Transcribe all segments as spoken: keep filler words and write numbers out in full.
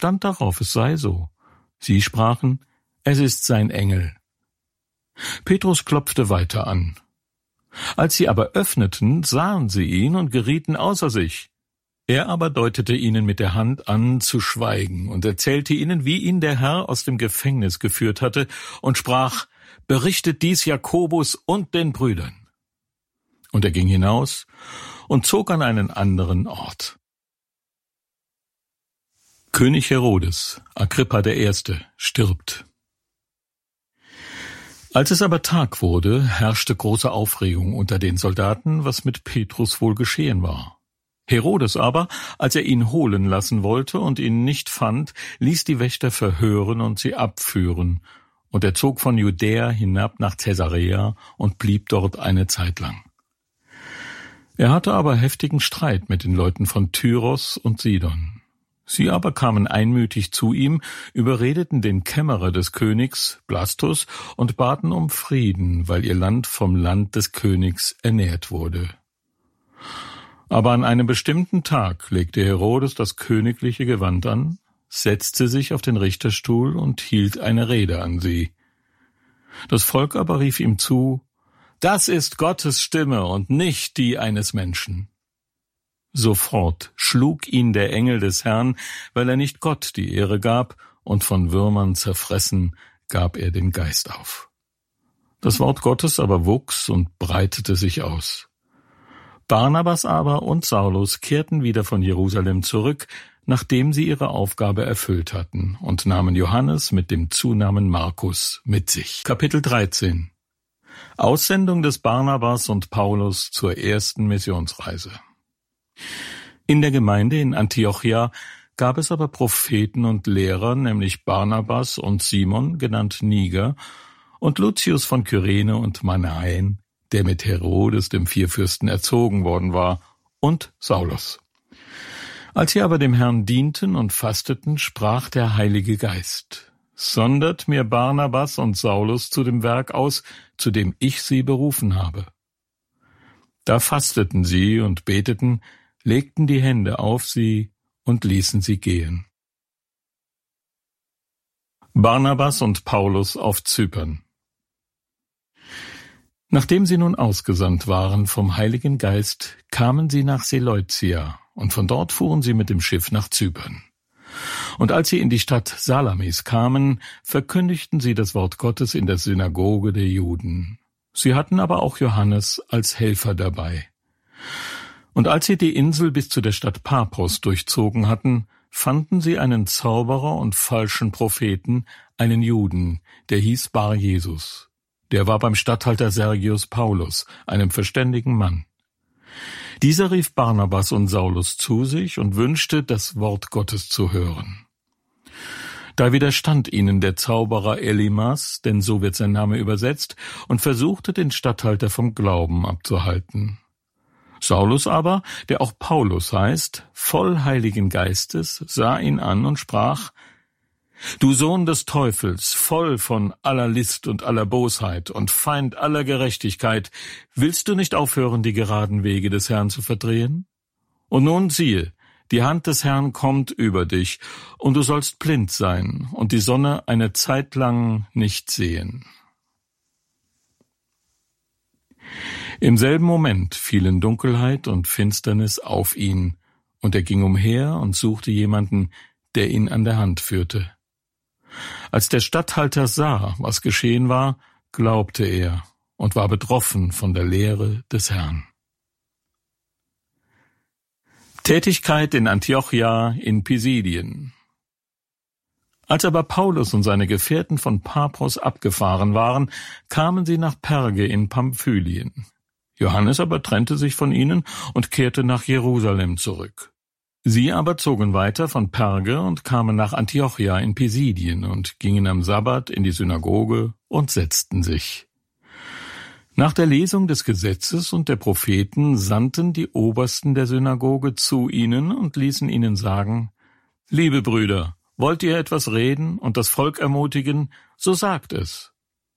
bestand darauf, es sei so. Sie sprachen, es ist sein Engel. Petrus klopfte weiter an. Als sie aber öffneten, sahen sie ihn und gerieten außer sich. Er aber deutete ihnen mit der Hand an, zu schweigen, und erzählte ihnen, wie ihn der Herr aus dem Gefängnis geführt hatte, und sprach, berichtet dies Jakobus und den Brüdern. Und er ging hinaus und zog an einen anderen Ort. König Herodes, Agrippa der Erste, stirbt. Als es aber Tag wurde, herrschte große Aufregung unter den Soldaten, was mit Petrus wohl geschehen war. Herodes aber, als er ihn holen lassen wollte und ihn nicht fand, ließ die Wächter verhören und sie abführen, und er zog von Judäa hinab nach Caesarea und blieb dort eine Zeit lang. Er hatte aber heftigen Streit mit den Leuten von Tyros und Sidon. Sie aber kamen einmütig zu ihm, überredeten den Kämmerer des Königs, Blastus, und baten um Frieden, weil ihr Land vom Land des Königs ernährt wurde. Aber an einem bestimmten Tag legte Herodes das königliche Gewand an, setzte sich auf den Richterstuhl und hielt eine Rede an sie. Das Volk aber rief ihm zu, das ist Gottes Stimme und nicht die eines Menschen. Sofort schlug ihn der Engel des Herrn, weil er nicht Gott die Ehre gab, und von Würmern zerfressen gab er den Geist auf. Das Wort Gottes aber wuchs und breitete sich aus. Barnabas aber und Saulus kehrten wieder von Jerusalem zurück, nachdem sie ihre Aufgabe erfüllt hatten, und nahmen Johannes mit dem Zunamen Markus mit sich. Kapitel dreizehn. Aussendung des Barnabas und Paulus zur ersten Missionsreise. In der Gemeinde in Antiochia gab es aber Propheten und Lehrer, nämlich Barnabas und Simon, genannt Niger, und Lucius von Kyrene und Manaen, der mit Herodes dem Vierfürsten erzogen worden war, und Saulus. Als sie aber dem Herrn dienten und fasteten, sprach der Heilige Geist, sondert mir Barnabas und Saulus zu dem Werk aus, zu dem ich sie berufen habe. Da fasteten sie und beteten, legten die Hände auf sie und ließen sie gehen. Barnabas und Paulus auf Zypern. Nachdem sie nun ausgesandt waren vom Heiligen Geist, kamen sie nach Seleucia, und von dort fuhren sie mit dem Schiff nach Zypern. Und als sie in die Stadt Salamis kamen, verkündigten sie das Wort Gottes in der Synagoge der Juden. Sie hatten aber auch Johannes als Helfer dabei. Und als sie die Insel bis zu der Stadt Paphos durchzogen hatten, fanden sie einen Zauberer und falschen Propheten, einen Juden, der hieß Bar Jesus. Der war beim Statthalter Sergius Paulus, einem verständigen Mann. Dieser rief Barnabas und Saulus zu sich und wünschte, das Wort Gottes zu hören. Da widerstand ihnen der Zauberer Elimas, denn so wird sein Name übersetzt, und versuchte, den Statthalter vom Glauben abzuhalten. Saulus aber, der auch Paulus heißt, voll Heiligen Geistes, sah ihn an und sprach, »Du Sohn des Teufels, voll von aller List und aller Bosheit und Feind aller Gerechtigkeit, willst du nicht aufhören, die geraden Wege des Herrn zu verdrehen? Und nun siehe, die Hand des Herrn kommt über dich, und du sollst blind sein und die Sonne eine Zeit lang nicht sehen.« Im selben Moment fielen Dunkelheit und Finsternis auf ihn, und er ging umher und suchte jemanden, der ihn an der Hand führte. Als der Statthalter sah, was geschehen war, glaubte er und war betroffen von der Lehre des Herrn. Tätigkeit in Antiochia in Pisidien. Als aber Paulus und seine Gefährten von Paphos abgefahren waren, kamen sie nach Perge in Pamphylien. Johannes aber trennte sich von ihnen und kehrte nach Jerusalem zurück. Sie aber zogen weiter von Perge und kamen nach Antiochia in Pisidien und gingen am Sabbat in die Synagoge und setzten sich. Nach der Lesung des Gesetzes und der Propheten sandten die Obersten der Synagoge zu ihnen und ließen ihnen sagen, »Liebe Brüder, wollt ihr etwas reden und das Volk ermutigen, so sagt es.«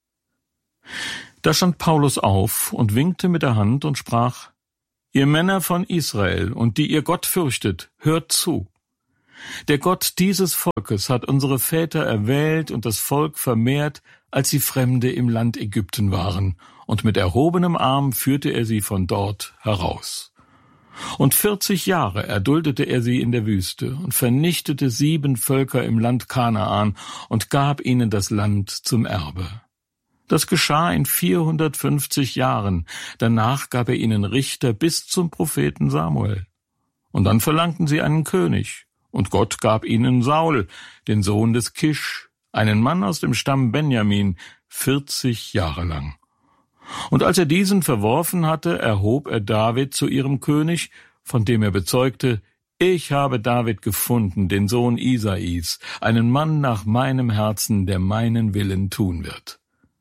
Da stand Paulus auf und winkte mit der Hand und sprach, »Ihr Männer von Israel und die ihr Gott fürchtet, hört zu. Der Gott dieses Volkes hat unsere Väter erwählt und das Volk vermehrt, als sie Fremde im Land Ägypten waren, und mit erhobenem Arm führte er sie von dort heraus. Und vierzig Jahre erduldete er sie in der Wüste und vernichtete sieben Völker im Land Kanaan und gab ihnen das Land zum Erbe. Das geschah in vierhundertfünfzig Jahren, danach gab er ihnen Richter bis zum Propheten Samuel. Und dann verlangten sie einen König, und Gott gab ihnen Saul, den Sohn des Kisch, einen Mann aus dem Stamm Benjamin, vierzig Jahre lang. Und als er diesen verworfen hatte, erhob er David zu ihrem König, von dem er bezeugte, ich habe David gefunden, den Sohn Isais, einen Mann nach meinem Herzen, der meinen Willen tun wird.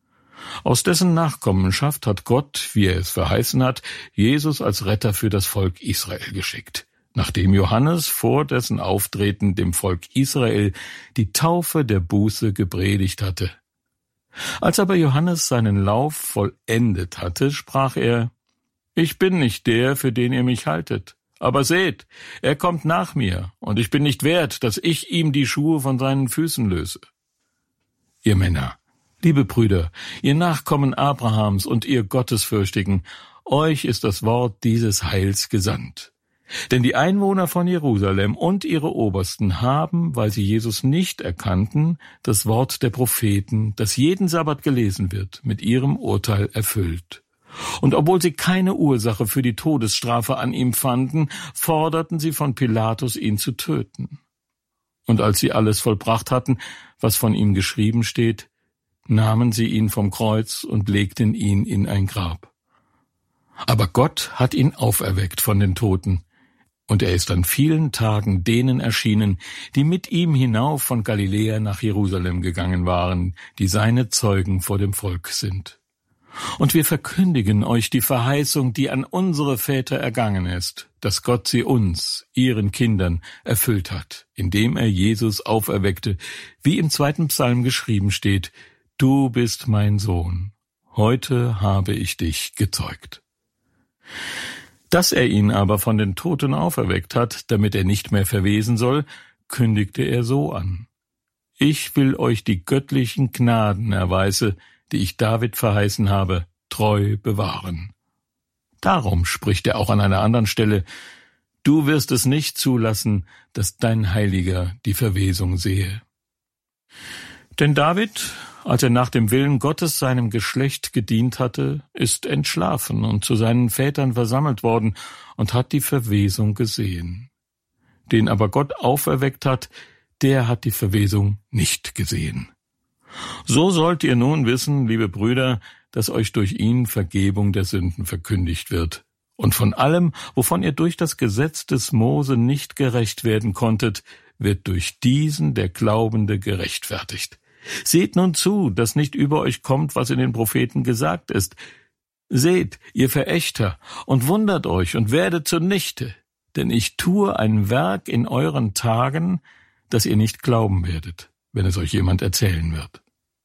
Aus dessen Nachkommenschaft hat Gott, wie er es verheißen hat, Jesus als Retter für das Volk Israel geschickt, nachdem Johannes vor dessen Auftreten dem Volk Israel die Taufe der Buße gepredigt hatte. Als aber Johannes seinen Lauf vollendet hatte, sprach er, »Ich bin nicht der, für den ihr mich haltet. Aber seht, er kommt nach mir, und ich bin nicht wert, dass ich ihm die Schuhe von seinen Füßen löse.« Ihr Männer, liebe Brüder, ihr Nachkommen Abrahams und ihr Gottesfürchtigen, euch ist das Wort dieses Heils gesandt. Denn die Einwohner von Jerusalem und ihre Obersten haben, weil sie Jesus nicht erkannten, das Wort der Propheten, das jeden Sabbat gelesen wird, mit ihrem Urteil erfüllt. Und obwohl sie keine Ursache für die Todesstrafe an ihm fanden, forderten sie von Pilatus, ihn zu töten. Und als sie alles vollbracht hatten, was von ihm geschrieben steht, nahmen sie ihn vom Kreuz und legten ihn in ein Grab. Aber Gott hat ihn auferweckt von den Toten, und er ist an vielen Tagen denen erschienen, die mit ihm hinauf von Galiläa nach Jerusalem gegangen waren, die seine Zeugen vor dem Volk sind. Und wir verkündigen euch die Verheißung, die an unsere Väter ergangen ist, dass Gott sie uns, ihren Kindern, erfüllt hat, indem er Jesus auferweckte, wie im zweiten Psalm geschrieben steht, »Du bist mein Sohn, heute habe ich dich gezeugt.« Dass er ihn aber von den Toten auferweckt hat, damit er nicht mehr verwesen soll, kündigte er so an. Ich will euch die göttlichen Gnaden erweise, die ich David verheißen habe, treu bewahren. Darum spricht er auch an einer anderen Stelle, du wirst es nicht zulassen, dass dein Heiliger die Verwesung sehe. Denn David, als er nach dem Willen Gottes seinem Geschlecht gedient hatte, ist entschlafen und zu seinen Vätern versammelt worden und hat die Verwesung gesehen. Den aber Gott auferweckt hat, der hat die Verwesung nicht gesehen. So sollt ihr nun wissen, liebe Brüder, dass euch durch ihn Vergebung der Sünden verkündigt wird. Und von allem, wovon ihr durch das Gesetz des Mose nicht gerecht werden konntet, wird durch diesen der Glaubende gerechtfertigt. Seht nun zu, dass nicht über euch kommt, was in den Propheten gesagt ist. Seht, ihr Verächter, und wundert euch und werdet zunichte, denn ich tue ein Werk in euren Tagen, das ihr nicht glauben werdet, wenn es euch jemand erzählen wird.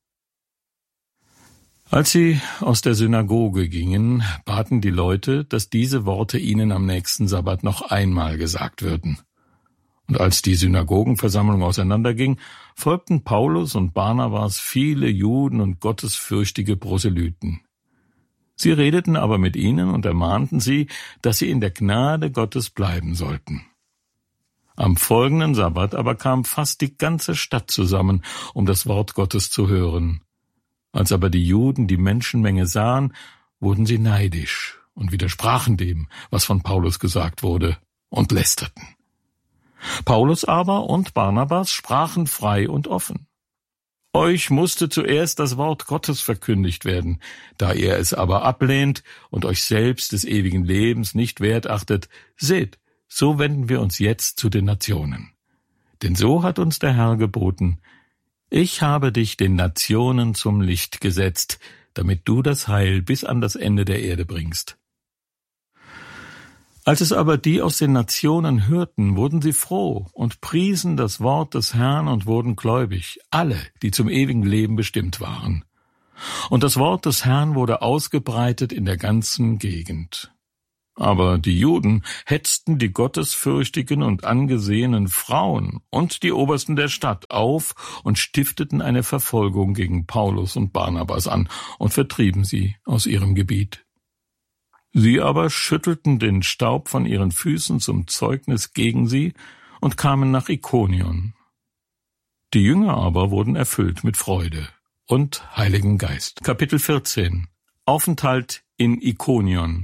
Als sie aus der Synagoge gingen, baten die Leute, dass diese Worte ihnen am nächsten Sabbat noch einmal gesagt würden. Und als die Synagogenversammlung auseinanderging, folgten Paulus und Barnabas viele Juden und gottesfürchtige Proselyten. Sie redeten aber mit ihnen und ermahnten sie, dass sie in der Gnade Gottes bleiben sollten. Am folgenden Sabbat aber kam fast die ganze Stadt zusammen, um das Wort Gottes zu hören. Als aber die Juden die Menschenmenge sahen, wurden sie neidisch und widersprachen dem, was von Paulus gesagt wurde, und lästerten. Paulus aber und Barnabas sprachen frei und offen. Euch musste zuerst das Wort Gottes verkündigt werden, da ihr es aber ablehnt und euch selbst des ewigen Lebens nicht wert achtet, seht, so wenden wir uns jetzt zu den Nationen. Denn so hat uns der Herr geboten, ich habe dich den Nationen zum Licht gesetzt, damit du das Heil bis an das Ende der Erde bringst. Als es aber die aus den Nationen hörten, wurden sie froh und priesen das Wort des Herrn und wurden gläubig, alle, die zum ewigen Leben bestimmt waren. Und das Wort des Herrn wurde ausgebreitet in der ganzen Gegend. Aber die Juden hetzten die gottesfürchtigen und angesehenen Frauen und die Obersten der Stadt auf und stifteten eine Verfolgung gegen Paulus und Barnabas an und vertrieben sie aus ihrem Gebiet. Sie aber schüttelten den Staub von ihren Füßen zum Zeugnis gegen sie und kamen nach Ikonion. Die Jünger aber wurden erfüllt mit Freude und Heiligen Geist. Kapitel vierzehn. Aufenthalt in Ikonion.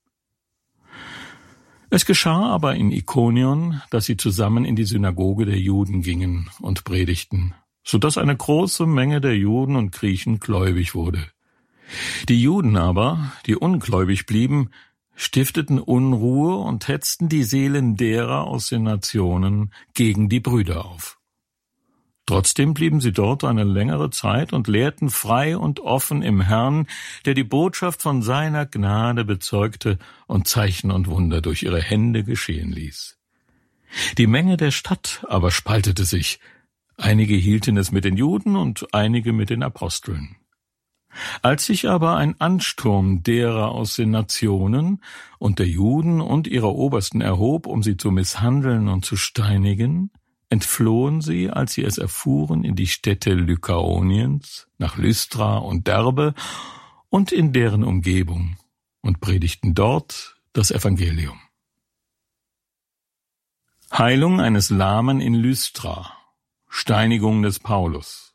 Es geschah aber in Ikonion, dass sie zusammen in die Synagoge der Juden gingen und predigten, so dass eine große Menge der Juden und Griechen gläubig wurde. Die Juden aber, die ungläubig blieben, stifteten Unruhe und hetzten die Seelen derer aus den Nationen gegen die Brüder auf. Trotzdem blieben sie dort eine längere Zeit und lehrten frei und offen im Herrn, der die Botschaft von seiner Gnade bezeugte und Zeichen und Wunder durch ihre Hände geschehen ließ. Die Menge der Stadt aber spaltete sich. Einige hielten es mit den Juden und einige mit den Aposteln. Als sich aber ein Ansturm derer aus den Nationen und der Juden und ihrer Obersten erhob, um sie zu misshandeln und zu steinigen, entflohen sie, als sie es erfuhren, in die Städte Lykaoniens, nach Lystra und Derbe und in deren Umgebung und predigten dort das Evangelium. Heilung eines Lahmen in Lystra, Steinigung des Paulus.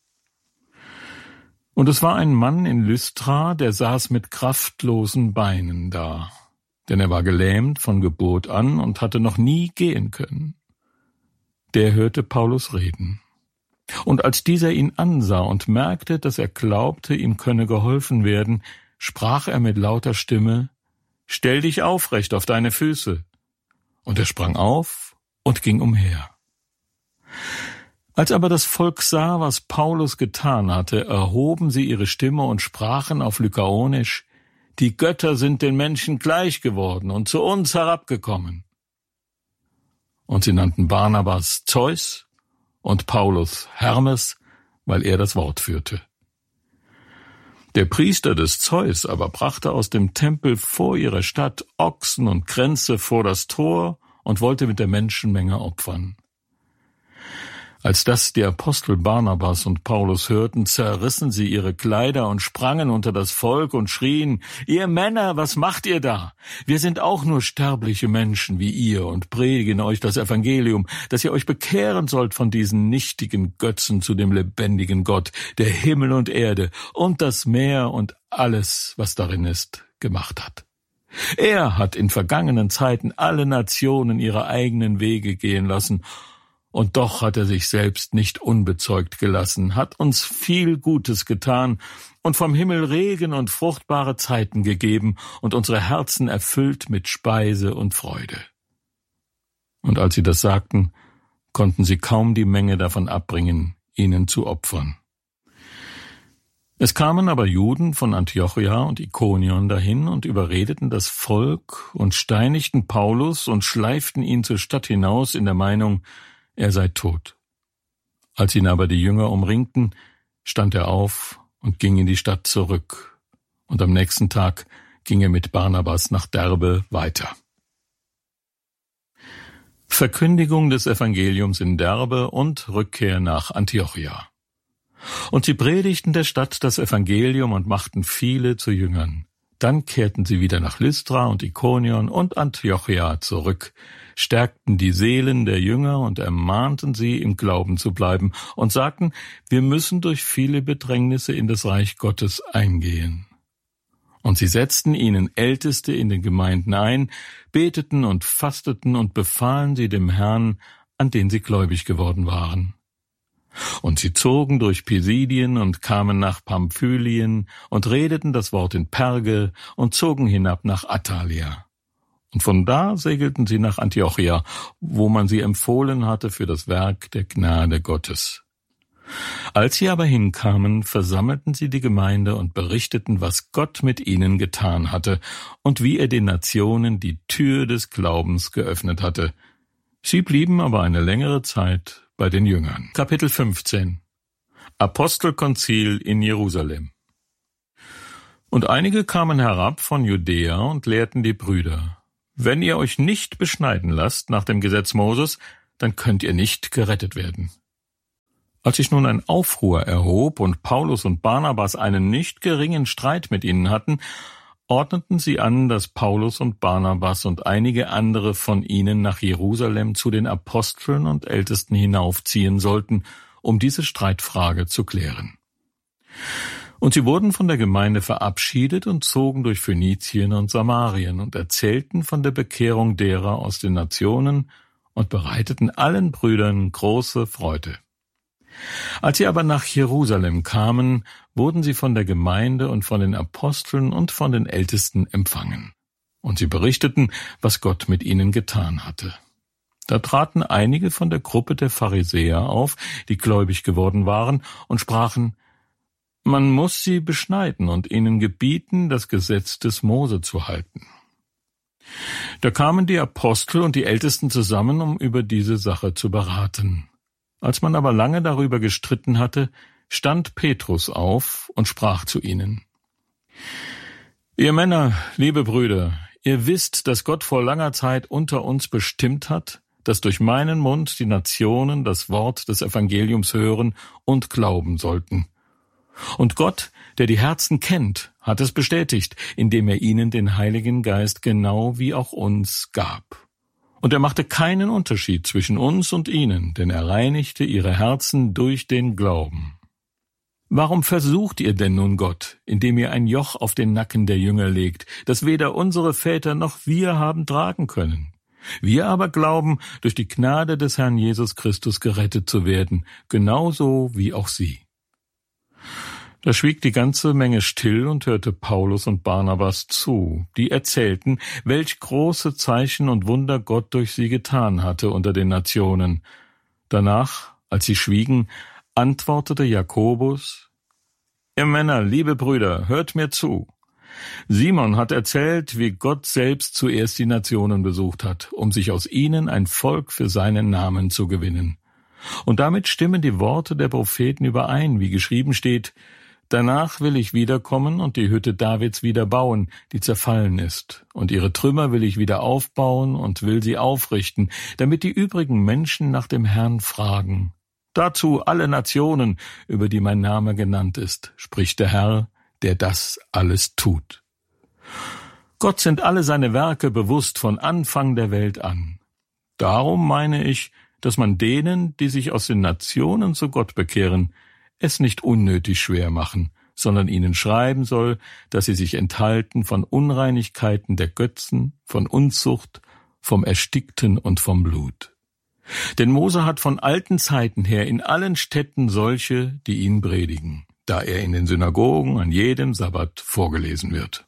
Und es war ein Mann in Lystra, der saß mit kraftlosen Beinen da, denn er war gelähmt von Geburt an und hatte noch nie gehen können. Der hörte Paulus reden. Und als dieser ihn ansah und merkte, dass er glaubte, ihm könne geholfen werden, sprach er mit lauter Stimme: »Stell dich aufrecht auf deine Füße.« Und er sprang auf und ging umher. Als aber das Volk sah, was Paulus getan hatte, erhoben sie ihre Stimme und sprachen auf Lykaonisch: »Die Götter sind den Menschen gleich geworden und zu uns herabgekommen.« Und sie nannten Barnabas Zeus und Paulus Hermes, weil er das Wort führte. Der Priester des Zeus aber brachte aus dem Tempel vor ihrer Stadt Ochsen und Kränze vor das Tor und wollte mit der Menschenmenge opfern. Als das die Apostel Barnabas und Paulus hörten, zerrissen sie ihre Kleider und sprangen unter das Volk und schrien: »Ihr Männer, was macht ihr da? Wir sind auch nur sterbliche Menschen wie ihr und predigen euch das Evangelium, dass ihr euch bekehren sollt von diesen nichtigen Götzen zu dem lebendigen Gott, der Himmel und Erde und das Meer und alles, was darin ist, gemacht hat. Er hat in vergangenen Zeiten alle Nationen ihre eigenen Wege gehen lassen, und doch hat er sich selbst nicht unbezeugt gelassen, hat uns viel Gutes getan und vom Himmel Regen und fruchtbare Zeiten gegeben und unsere Herzen erfüllt mit Speise und Freude.« Und als sie das sagten, konnten sie kaum die Menge davon abbringen, ihnen zu opfern. Es kamen aber Juden von Antiochia und Ikonion dahin und überredeten das Volk und steinigten Paulus und schleiften ihn zur Stadt hinaus in der Meinung, er sei tot. Als ihn aber die Jünger umringten, stand er auf und ging in die Stadt zurück. Und am nächsten Tag ging er mit Barnabas nach Derbe weiter. Verkündigung des Evangeliums in Derbe und Rückkehr nach Antiochia. Und sie predigten der Stadt das Evangelium und machten viele zu Jüngern. Dann kehrten sie wieder nach Lystra und Ikonion und Antiochia zurück, stärkten die Seelen der Jünger und ermahnten sie, im Glauben zu bleiben und sagten, wir müssen durch viele Bedrängnisse in das Reich Gottes eingehen. Und sie setzten ihnen Älteste in den Gemeinden ein, beteten und fasteten und befahlen sie dem Herrn, an den sie gläubig geworden waren. Und sie zogen durch Pisidien und kamen nach Pamphylien und redeten das Wort in Perge und zogen hinab nach Attalia. Und von da segelten sie nach Antiochia, wo man sie empfohlen hatte für das Werk der Gnade Gottes. Als sie aber hinkamen, versammelten sie die Gemeinde und berichteten, was Gott mit ihnen getan hatte und wie er den Nationen die Tür des Glaubens geöffnet hatte. Sie blieben aber eine längere Zeit bei den Jüngern. Kapitel fünfzehn. Apostelkonzil in Jerusalem. Und einige kamen herab von Judäa und lehrten die Brüder: Wenn ihr euch nicht beschneiden lasst nach dem Gesetz Moses, dann könnt ihr nicht gerettet werden. Als sich nun ein Aufruhr erhob und Paulus und Barnabas einen nicht geringen Streit mit ihnen hatten, ordneten sie an, dass Paulus und Barnabas und einige andere von ihnen nach Jerusalem zu den Aposteln und Ältesten hinaufziehen sollten, um diese Streitfrage zu klären. Und sie wurden von der Gemeinde verabschiedet und zogen durch Phönizien und Samarien und erzählten von der Bekehrung derer aus den Nationen und bereiteten allen Brüdern große Freude. Als sie aber nach Jerusalem kamen, wurden sie von der Gemeinde und von den Aposteln und von den Ältesten empfangen. Und sie berichteten, was Gott mit ihnen getan hatte. Da traten einige von der Gruppe der Pharisäer auf, die gläubig geworden waren, und sprachen: Man muss sie beschneiden und ihnen gebieten, das Gesetz des Mose zu halten. Da kamen die Apostel und die Ältesten zusammen, um über diese Sache zu beraten. Als man aber lange darüber gestritten hatte, stand Petrus auf und sprach zu ihnen: Ihr Männer, liebe Brüder, ihr wisst, dass Gott vor langer Zeit unter uns bestimmt hat, dass durch meinen Mund die Nationen das Wort des Evangeliums hören und glauben sollten. Und Gott, der die Herzen kennt, hat es bestätigt, indem er ihnen den Heiligen Geist genau wie auch uns gab. Und er machte keinen Unterschied zwischen uns und ihnen, denn er reinigte ihre Herzen durch den Glauben. Warum versucht ihr denn nun Gott, indem ihr ein Joch auf den Nacken der Jünger legt, das weder unsere Väter noch wir haben tragen können? Wir aber glauben, durch die Gnade des Herrn Jesus Christus gerettet zu werden, genauso wie auch sie. Da schwieg die ganze Menge still und hörte Paulus und Barnabas zu, die erzählten, welch große Zeichen und Wunder Gott durch sie getan hatte unter den Nationen. Danach, als sie schwiegen, antwortete Jakobus: Ihr Männer, liebe Brüder, hört mir zu. Simon hat erzählt, wie Gott selbst zuerst die Nationen besucht hat, um sich aus ihnen ein Volk für seinen Namen zu gewinnen. Und damit stimmen die Worte der Propheten überein, wie geschrieben steht: Danach will ich wiederkommen und die Hütte Davids wieder bauen, die zerfallen ist, und ihre Trümmer will ich wieder aufbauen und will sie aufrichten, damit die übrigen Menschen nach dem Herrn fragen. Dazu alle Nationen, über die mein Name genannt ist, spricht der Herr, der das alles tut. Gott sind alle seine Werke bewusst von Anfang der Welt an. Darum meine ich, dass man denen, die sich aus den Nationen zu Gott bekehren, es nicht unnötig schwer machen, sondern ihnen schreiben soll, dass sie sich enthalten von Unreinigkeiten der Götzen, von Unzucht, vom Erstickten und vom Blut. Denn Mose hat von alten Zeiten her in allen Städten solche, die ihn predigen, da er in den Synagogen an jedem Sabbat vorgelesen wird.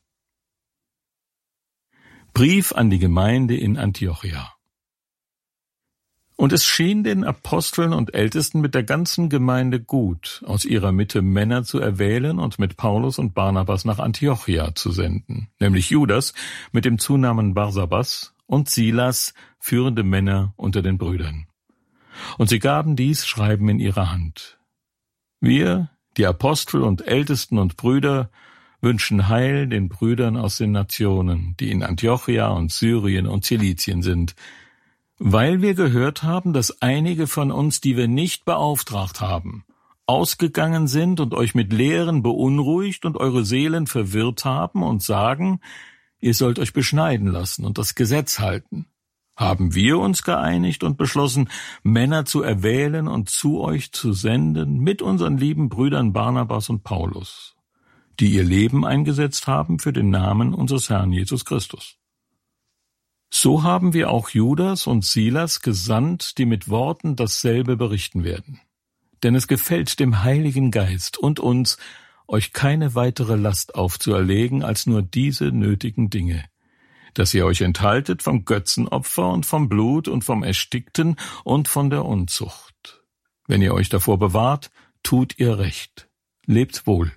Brief an die Gemeinde in Antiochia. Und es schien den Aposteln und Ältesten mit der ganzen Gemeinde gut, aus ihrer Mitte Männer zu erwählen und mit Paulus und Barnabas nach Antiochia zu senden, nämlich Judas mit dem Zunamen Barsabas und Silas, führende Männer unter den Brüdern. Und sie gaben dies Schreiben in ihre Hand. Wir, die Apostel und Ältesten und Brüder, wünschen Heil den Brüdern aus den Nationen, die in Antiochia und Syrien und Zilizien sind, weil wir gehört haben, dass einige von uns, die wir nicht beauftragt haben, ausgegangen sind und euch mit Lehren beunruhigt und eure Seelen verwirrt haben und sagen, ihr sollt euch beschneiden lassen und das Gesetz halten. Haben wir uns geeinigt und beschlossen, Männer zu erwählen und zu euch zu senden, mit unseren lieben Brüdern Barnabas und Paulus, die ihr Leben eingesetzt haben für den Namen unseres Herrn Jesus Christus. So haben wir auch Judas und Silas gesandt, die mit Worten dasselbe berichten werden. Denn es gefällt dem Heiligen Geist und uns, euch keine weitere Last aufzuerlegen als nur diese nötigen Dinge, dass ihr euch enthaltet vom Götzenopfer und vom Blut und vom Erstickten und von der Unzucht. Wenn ihr euch davor bewahrt, tut ihr recht. Lebt wohl.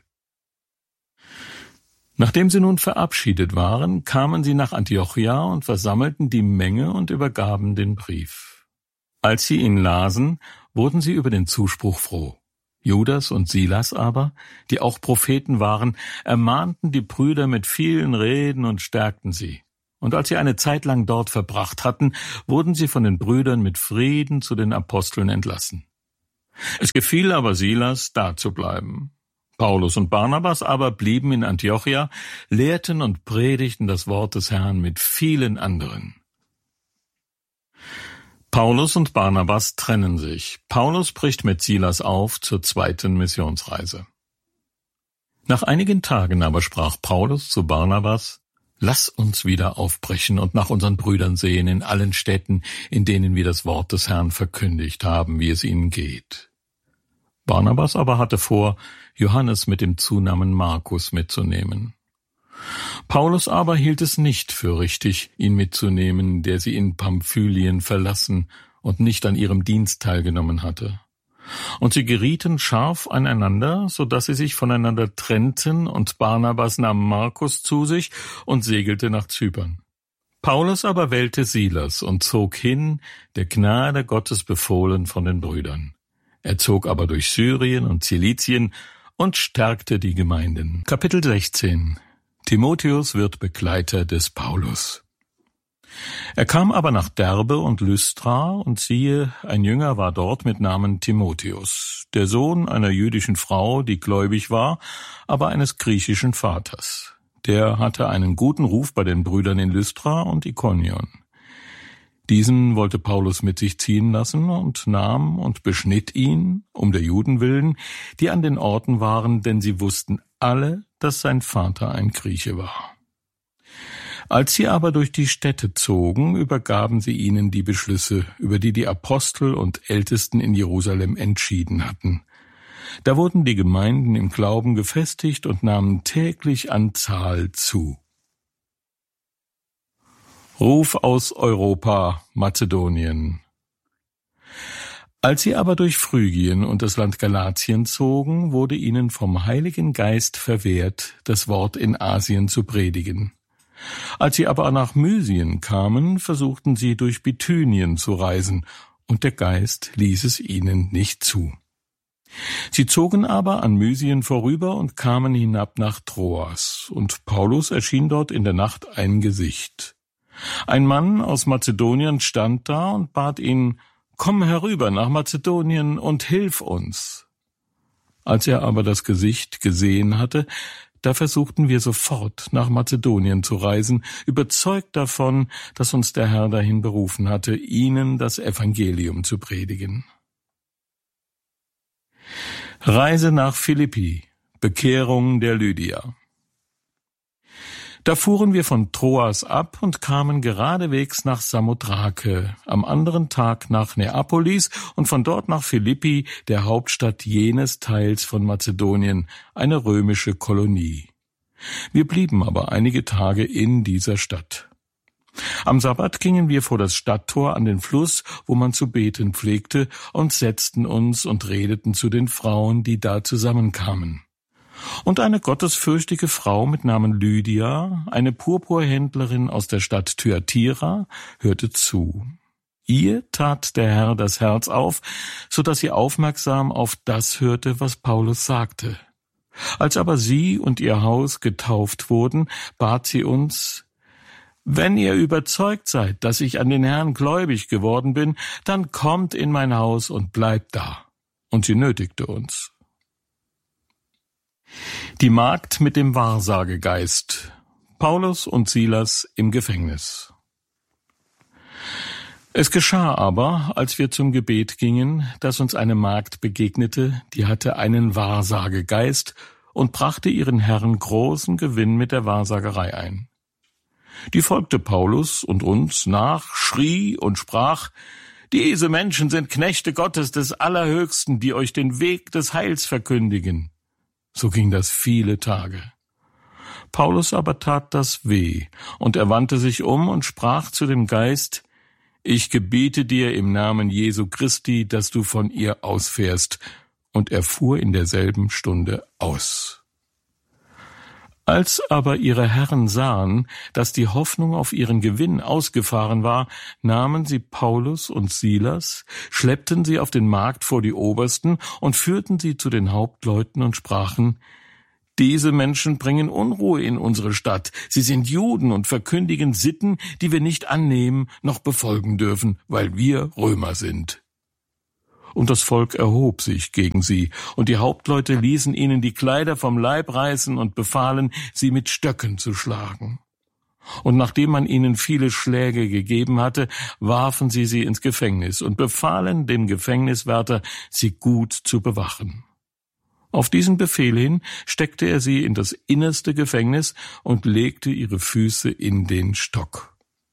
Nachdem sie nun verabschiedet waren, kamen sie nach Antiochia und versammelten die Menge und übergaben den Brief. Als sie ihn lasen, wurden sie über den Zuspruch froh. Judas und Silas aber, die auch Propheten waren, ermahnten die Brüder mit vielen Reden und stärkten sie. Und als sie eine Zeit lang dort verbracht hatten, wurden sie von den Brüdern mit Frieden zu den Aposteln entlassen. Es gefiel aber Silas, da zu bleiben. Paulus und Barnabas aber blieben in Antiochia, lehrten und predigten das Wort des Herrn mit vielen anderen. Paulus und Barnabas trennen sich. Paulus bricht mit Silas auf zur zweiten Missionsreise. Nach einigen Tagen aber sprach Paulus zu Barnabas: Lass uns wieder aufbrechen und nach unseren Brüdern sehen in allen Städten, in denen wir das Wort des Herrn verkündigt haben, wie es ihnen geht. Barnabas aber hatte vor, Johannes mit dem Zunamen Markus mitzunehmen. Paulus aber hielt es nicht für richtig, ihn mitzunehmen, der sie in Pamphylien verlassen und nicht an ihrem Dienst teilgenommen hatte. Und sie gerieten scharf aneinander, so dass sie sich voneinander trennten, und Barnabas nahm Markus zu sich und segelte nach Zypern. Paulus aber wählte Silas und zog hin, der Gnade Gottes befohlen von den Brüdern. Er zog aber durch Syrien und Zilizien und stärkte die Gemeinden. Kapitel sechzehn. Timotheus wird Begleiter des Paulus. Er kam aber nach Derbe und Lystra, und siehe, ein Jünger war dort mit Namen Timotheus, der Sohn einer jüdischen Frau, die gläubig war, aber eines griechischen Vaters. Der hatte einen guten Ruf bei den Brüdern in Lystra und Ikonion. Diesen wollte Paulus mit sich ziehen lassen und nahm und beschnitt ihn, um der Juden willen, die an den Orten waren, denn sie wussten alle, dass sein Vater ein Grieche war. Als sie aber durch die Städte zogen, übergaben sie ihnen die Beschlüsse, über die die Apostel und Ältesten in Jerusalem entschieden hatten. Da wurden die Gemeinden im Glauben gefestigt und nahmen täglich an Zahl zu. Ruf aus Europa, Mazedonien. Als sie aber durch Phrygien und das Land Galatien zogen, wurde ihnen vom Heiligen Geist verwehrt, das Wort in Asien zu predigen. Als sie aber nach Mysien kamen, versuchten sie durch Bithynien zu reisen, und der Geist ließ es ihnen nicht zu. Sie zogen aber an Mysien vorüber und kamen hinab nach Troas, und Paulus erschien dort in der Nacht ein Gesicht. Ein Mann aus Mazedonien stand da und bat ihn: Komm herüber nach Mazedonien und hilf uns. Als er aber das Gesicht gesehen hatte, da versuchten wir sofort nach Mazedonien zu reisen, überzeugt davon, dass uns der Herr dahin berufen hatte, ihnen das Evangelium zu predigen. Reise nach Philippi, Bekehrung der Lydia. Da fuhren wir von Troas ab und kamen geradewegs nach Samothrake, am anderen Tag nach Neapolis und von dort nach Philippi, der Hauptstadt jenes Teils von Mazedonien, eine römische Kolonie. Wir blieben aber einige Tage in dieser Stadt. Am Sabbat gingen wir vor das Stadttor an den Fluss, wo man zu beten pflegte, und setzten uns und redeten zu den Frauen, die da zusammenkamen. Und eine gottesfürchtige Frau mit Namen Lydia, eine Purpurhändlerin aus der Stadt Thyatira, hörte zu. Ihr tat der Herr das Herz auf, so dass sie aufmerksam auf das hörte, was Paulus sagte. Als aber sie und ihr Haus getauft wurden, bat sie uns: Wenn ihr überzeugt seid, dass ich an den Herrn gläubig geworden bin, dann kommt in mein Haus und bleibt da. Und sie nötigte uns. Die Magd mit dem Wahrsagegeist. Paulus und Silas im Gefängnis. Es geschah aber, als wir zum Gebet gingen, dass uns eine Magd begegnete, die hatte einen Wahrsagegeist und brachte ihren Herren großen Gewinn mit der Wahrsagerei ein. Die folgte Paulus und uns nach, schrie und sprach: Diese Menschen sind Knechte Gottes des Allerhöchsten, die euch den Weg des Heils verkündigen. So ging das viele Tage. Paulus aber tat das weh, und er wandte sich um und sprach zu dem Geist: Ich gebiete dir im Namen Jesu Christi, dass du von ihr ausfährst. Und er fuhr in derselben Stunde aus. Als aber ihre Herren sahen, dass die Hoffnung auf ihren Gewinn ausgefahren war, nahmen sie Paulus und Silas, schleppten sie auf den Markt vor die Obersten und führten sie zu den Hauptleuten und sprachen: Diese Menschen bringen Unruhe in unsere Stadt. Sie sind Juden und verkündigen Sitten, die wir nicht annehmen noch befolgen dürfen, weil wir Römer sind. Und das Volk erhob sich gegen sie, und die Hauptleute ließen ihnen die Kleider vom Leib reißen und befahlen, sie mit Stöcken zu schlagen. Und nachdem man ihnen viele Schläge gegeben hatte, warfen sie sie ins Gefängnis und befahlen dem Gefängniswärter, sie gut zu bewachen. Auf diesen Befehl hin steckte er sie in das innerste Gefängnis und legte ihre Füße in den Stock.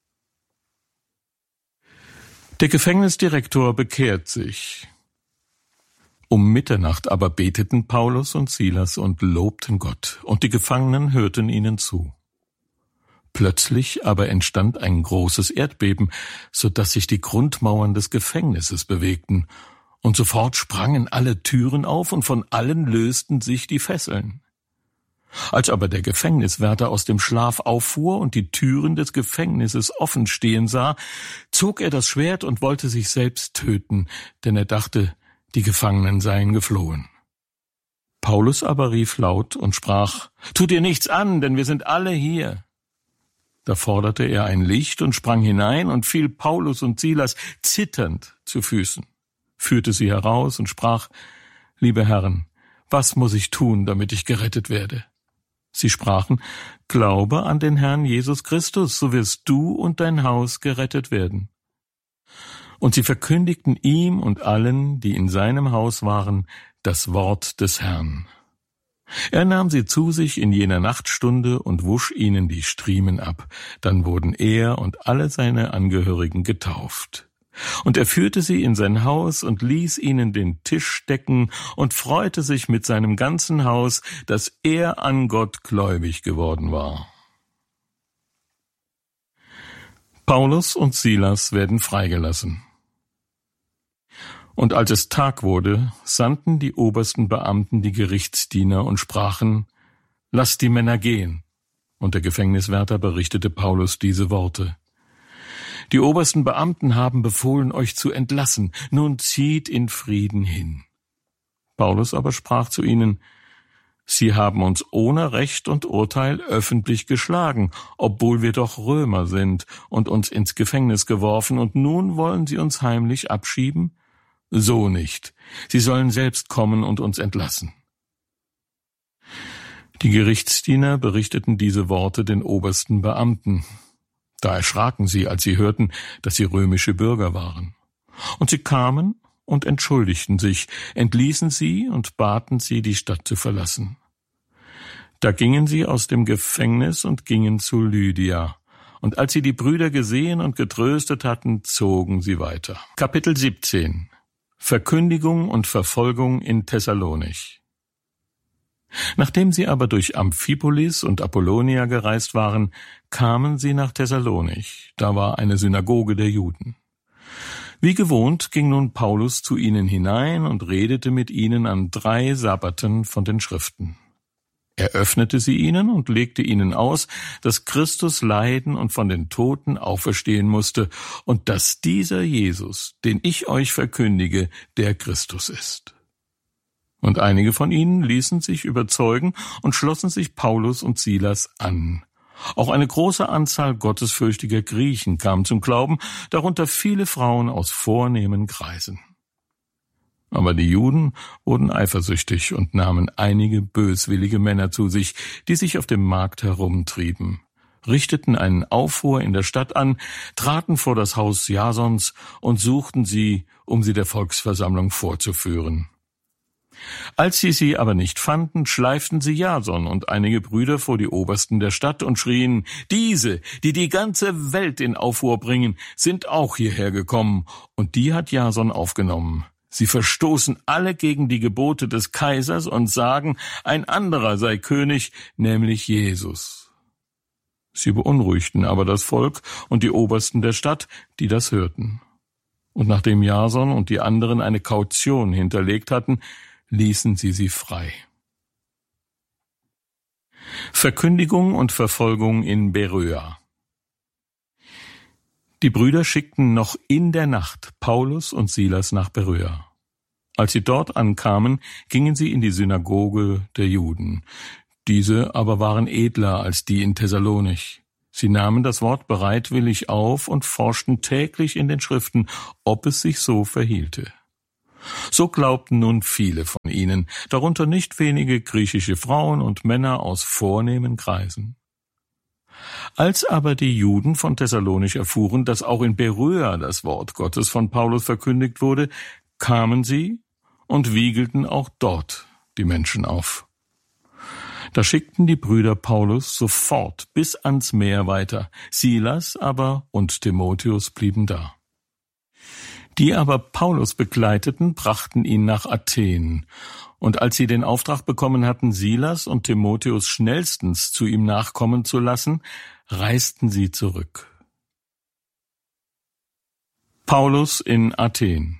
Der Gefängnisdirektor bekehrt sich. Um Mitternacht aber beteten Paulus und Silas und lobten Gott, und die Gefangenen hörten ihnen zu. Plötzlich aber entstand ein großes Erdbeben, so dass sich die Grundmauern des Gefängnisses bewegten, und sofort sprangen alle Türen auf, und von allen lösten sich die Fesseln. Als aber der Gefängniswärter aus dem Schlaf auffuhr und die Türen des Gefängnisses offen stehen sah, zog er das Schwert und wollte sich selbst töten, denn er dachte, die Gefangenen seien geflohen. Paulus aber rief laut und sprach: »Tu dir nichts an, denn wir sind alle hier.« Da forderte er ein Licht und sprang hinein und fiel Paulus und Silas zitternd zu Füßen, führte sie heraus und sprach: »Liebe Herren, was muss ich tun, damit ich gerettet werde?« Sie sprachen: »Glaube an den Herrn Jesus Christus, so wirst du und dein Haus gerettet werden.« Und sie verkündigten ihm und allen, die in seinem Haus waren, das Wort des Herrn. Er nahm sie zu sich in jener Nachtstunde und wusch ihnen die Striemen ab. Dann wurden er und alle seine Angehörigen getauft. Und er führte sie in sein Haus und ließ ihnen den Tisch decken und freute sich mit seinem ganzen Haus, dass er an Gott gläubig geworden war. Paulus und Silas werden freigelassen. Und als es Tag wurde, sandten die obersten Beamten die Gerichtsdiener und sprachen: »Lasst die Männer gehen.« Und der Gefängniswärter berichtete Paulus diese Worte: »Die obersten Beamten haben befohlen, euch zu entlassen. Nun zieht in Frieden hin.« Paulus aber sprach zu ihnen: »Sie haben uns ohne Recht und Urteil öffentlich geschlagen, obwohl wir doch Römer sind, und uns ins Gefängnis geworfen, und nun wollen sie uns heimlich abschieben? So nicht. Sie sollen selbst kommen und uns entlassen.« Die Gerichtsdiener berichteten diese Worte den obersten Beamten. Da erschraken sie, als sie hörten, dass sie römische Bürger waren. Und sie kamen und entschuldigten sich, entließen sie und baten sie, die Stadt zu verlassen. Da gingen sie aus dem Gefängnis und gingen zu Lydia. Und als sie die Brüder gesehen und getröstet hatten, zogen sie weiter. Kapitel siebzehn. Verkündigung und Verfolgung in Thessalonich. Nachdem sie aber durch Amphipolis und Apollonia gereist waren, kamen sie nach Thessalonich. Da war eine Synagoge der Juden. Wie gewohnt ging nun Paulus zu ihnen hinein und redete mit ihnen an drei Sabbaten von den Schriften. Er öffnete sie ihnen und legte ihnen aus, dass Christus leiden und von den Toten auferstehen musste und dass dieser Jesus, den ich euch verkündige, der Christus ist. Und einige von ihnen ließen sich überzeugen und schlossen sich Paulus und Silas an. Auch eine große Anzahl gottesfürchtiger Griechen kam zum Glauben, darunter viele Frauen aus vornehmen Kreisen. Aber die Juden wurden eifersüchtig und nahmen einige böswillige Männer zu sich, die sich auf dem Markt herumtrieben, richteten einen Aufruhr in der Stadt an, traten vor das Haus Jasons und suchten sie, um sie der Volksversammlung vorzuführen. Als sie sie aber nicht fanden, schleiften sie Jason und einige Brüder vor die Obersten der Stadt und schrien: »Diese, die die ganze Welt in Aufruhr bringen, sind auch hierher gekommen.« Und die hat Jason aufgenommen. Sie verstoßen alle gegen die Gebote des Kaisers und sagen, ein anderer sei König, nämlich Jesus. Sie beunruhigten aber das Volk und die Obersten der Stadt, die das hörten. Und nachdem Jason und die anderen eine Kaution hinterlegt hatten, ließen sie sie frei. Verkündigung und Verfolgung in Beröa. Die Brüder schickten noch in der Nacht Paulus und Silas nach Beröa. Als sie dort ankamen, gingen sie in die Synagoge der Juden. Diese aber waren edler als die in Thessalonich. Sie nahmen das Wort bereitwillig auf und forschten täglich in den Schriften, ob es sich so verhielte. So glaubten nun viele von ihnen, darunter nicht wenige griechische Frauen und Männer aus vornehmen Kreisen. Als aber die Juden von Thessalonich erfuhren, dass auch in Beröa das Wort Gottes von Paulus verkündigt wurde, kamen sie und wiegelten auch dort die Menschen auf. Da schickten die Brüder Paulus sofort bis ans Meer weiter, Silas aber und Timotheus blieben da. Die aber Paulus begleiteten, brachten ihn nach Athen, und als sie den Auftrag bekommen hatten, Silas und Timotheus schnellstens zu ihm nachkommen zu lassen, reisten sie zurück. Paulus in Athen.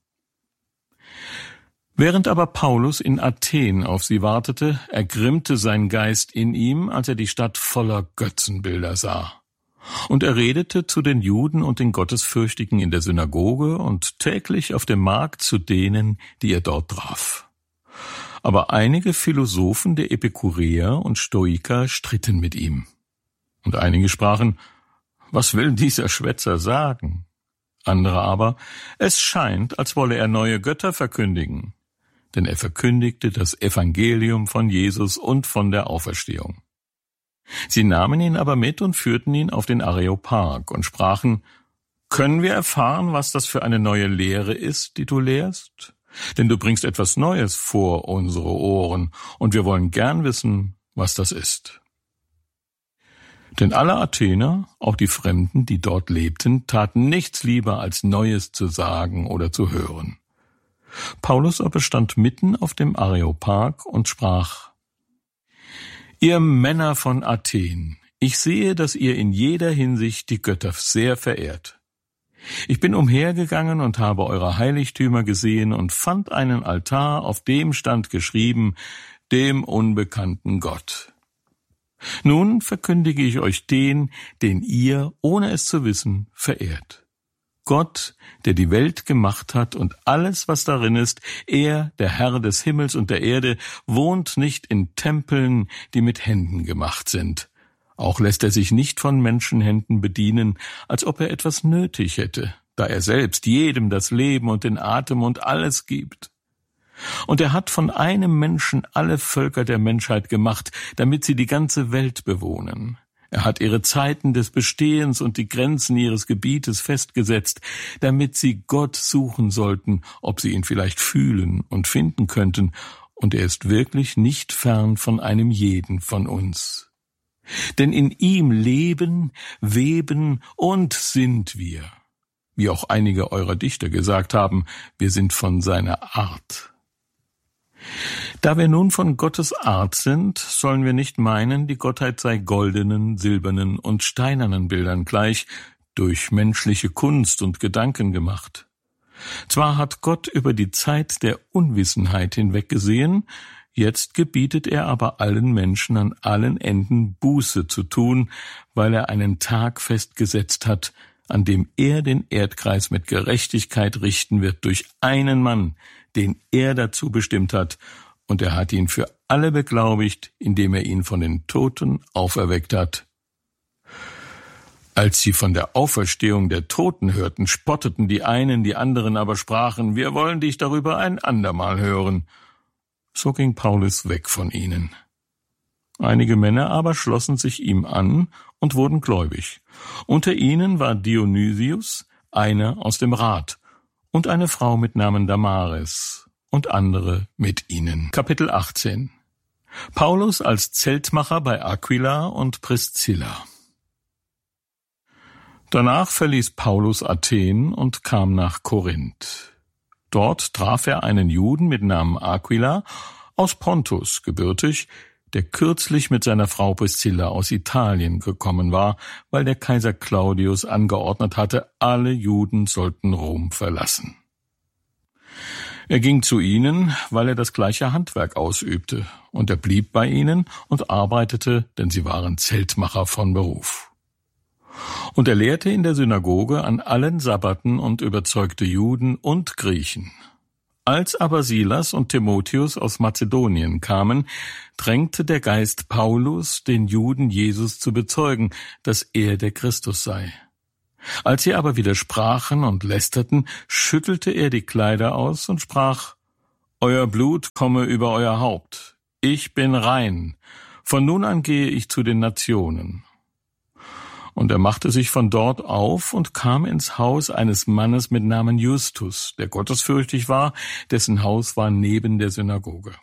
Während aber Paulus in Athen auf sie wartete, ergrimmte sein Geist in ihm, als er die Stadt voller Götzenbilder sah. Und er redete zu den Juden und den Gottesfürchtigen in der Synagoge und täglich auf dem Markt zu denen, die er dort traf. Aber einige Philosophen der Epikureer und Stoiker stritten mit ihm. Und einige sprachen, was will dieser Schwätzer sagen? Andere aber, es scheint, als wolle er neue Götter verkündigen. Denn er verkündigte das Evangelium von Jesus und von der Auferstehung. Sie nahmen ihn aber mit und führten ihn auf den Areopag und sprachen, können wir erfahren, was das für eine neue Lehre ist, die du lehrst? Denn du bringst etwas Neues vor unsere Ohren, und wir wollen gern wissen, was das ist. Denn alle Athener, auch die Fremden, die dort lebten, taten nichts lieber, als Neues zu sagen oder zu hören. Paulus aber stand mitten auf dem Areopag und sprach, Ihr Männer von Athen, ich sehe, dass ihr in jeder Hinsicht die Götter sehr verehrt. Ich bin umhergegangen und habe eure Heiligtümer gesehen und fand einen Altar, auf dem stand geschrieben, dem unbekannten Gott. Nun verkündige ich euch den, den ihr, ohne es zu wissen, verehrt. Gott, der die Welt gemacht hat und alles, was darin ist, er, der Herr des Himmels und der Erde, wohnt nicht in Tempeln, die mit Händen gemacht sind. Auch lässt er sich nicht von Menschenhänden bedienen, als ob er etwas nötig hätte, da er selbst jedem das Leben und den Atem und alles gibt. Und er hat von einem Menschen alle Völker der Menschheit gemacht, damit sie die ganze Welt bewohnen. Er hat ihre Zeiten des Bestehens und die Grenzen ihres Gebietes festgesetzt, damit sie Gott suchen sollten, ob sie ihn vielleicht fühlen und finden könnten, und er ist wirklich nicht fern von einem jeden von uns. Denn in ihm leben, weben und sind wir. Wie auch einige eurer Dichter gesagt haben, wir sind von seiner Art. Da wir nun von Gottes Art sind, sollen wir nicht meinen, die Gottheit sei goldenen, silbernen und steinernen Bildern gleich, durch menschliche Kunst und Gedanken gemacht. Zwar hat Gott über die Zeit der Unwissenheit hinweggesehen, jetzt gebietet er aber allen Menschen an allen Enden Buße zu tun, weil er einen Tag festgesetzt hat, an dem er den Erdkreis mit Gerechtigkeit richten wird durch einen Mann, den er dazu bestimmt hat, und er hat ihn für alle beglaubigt, indem er ihn von den Toten auferweckt hat. Als sie von der Auferstehung der Toten hörten, spotteten die einen, die anderen aber sprachen, wir wollen dich darüber ein andermal hören. So ging Paulus weg von ihnen. Einige Männer aber schlossen sich ihm an und wurden gläubig. Unter ihnen war Dionysius, einer aus dem Rat, und eine Frau mit Namen Damaris und andere mit ihnen. Kapitel achtzehn. Paulus als Zeltmacher bei Aquila und Priscilla. Danach verließ Paulus Athen und kam nach Korinth. Dort traf er einen Juden mit Namen Aquila, aus Pontus gebürtig, der kürzlich mit seiner Frau Priscilla aus Italien gekommen war, weil der Kaiser Claudius angeordnet hatte, alle Juden sollten Rom verlassen. Er ging zu ihnen, weil er das gleiche Handwerk ausübte, und er blieb bei ihnen und arbeitete, denn sie waren Zeltmacher von Beruf. Und er lehrte in der Synagoge an allen Sabbaten und überzeugte Juden und Griechen. Als aber Silas und Timotheus aus Mazedonien kamen, drängte der Geist Paulus, den Juden Jesus zu bezeugen, dass er der Christus sei. Als sie aber widersprachen und lästerten, schüttelte er die Kleider aus und sprach: Euer Blut komme über euer Haupt. Ich bin rein. Von nun an gehe ich zu den Nationen. Und er machte sich von dort auf und kam ins Haus eines Mannes mit Namen Justus, der gottesfürchtig war, dessen Haus war neben der Synagoge.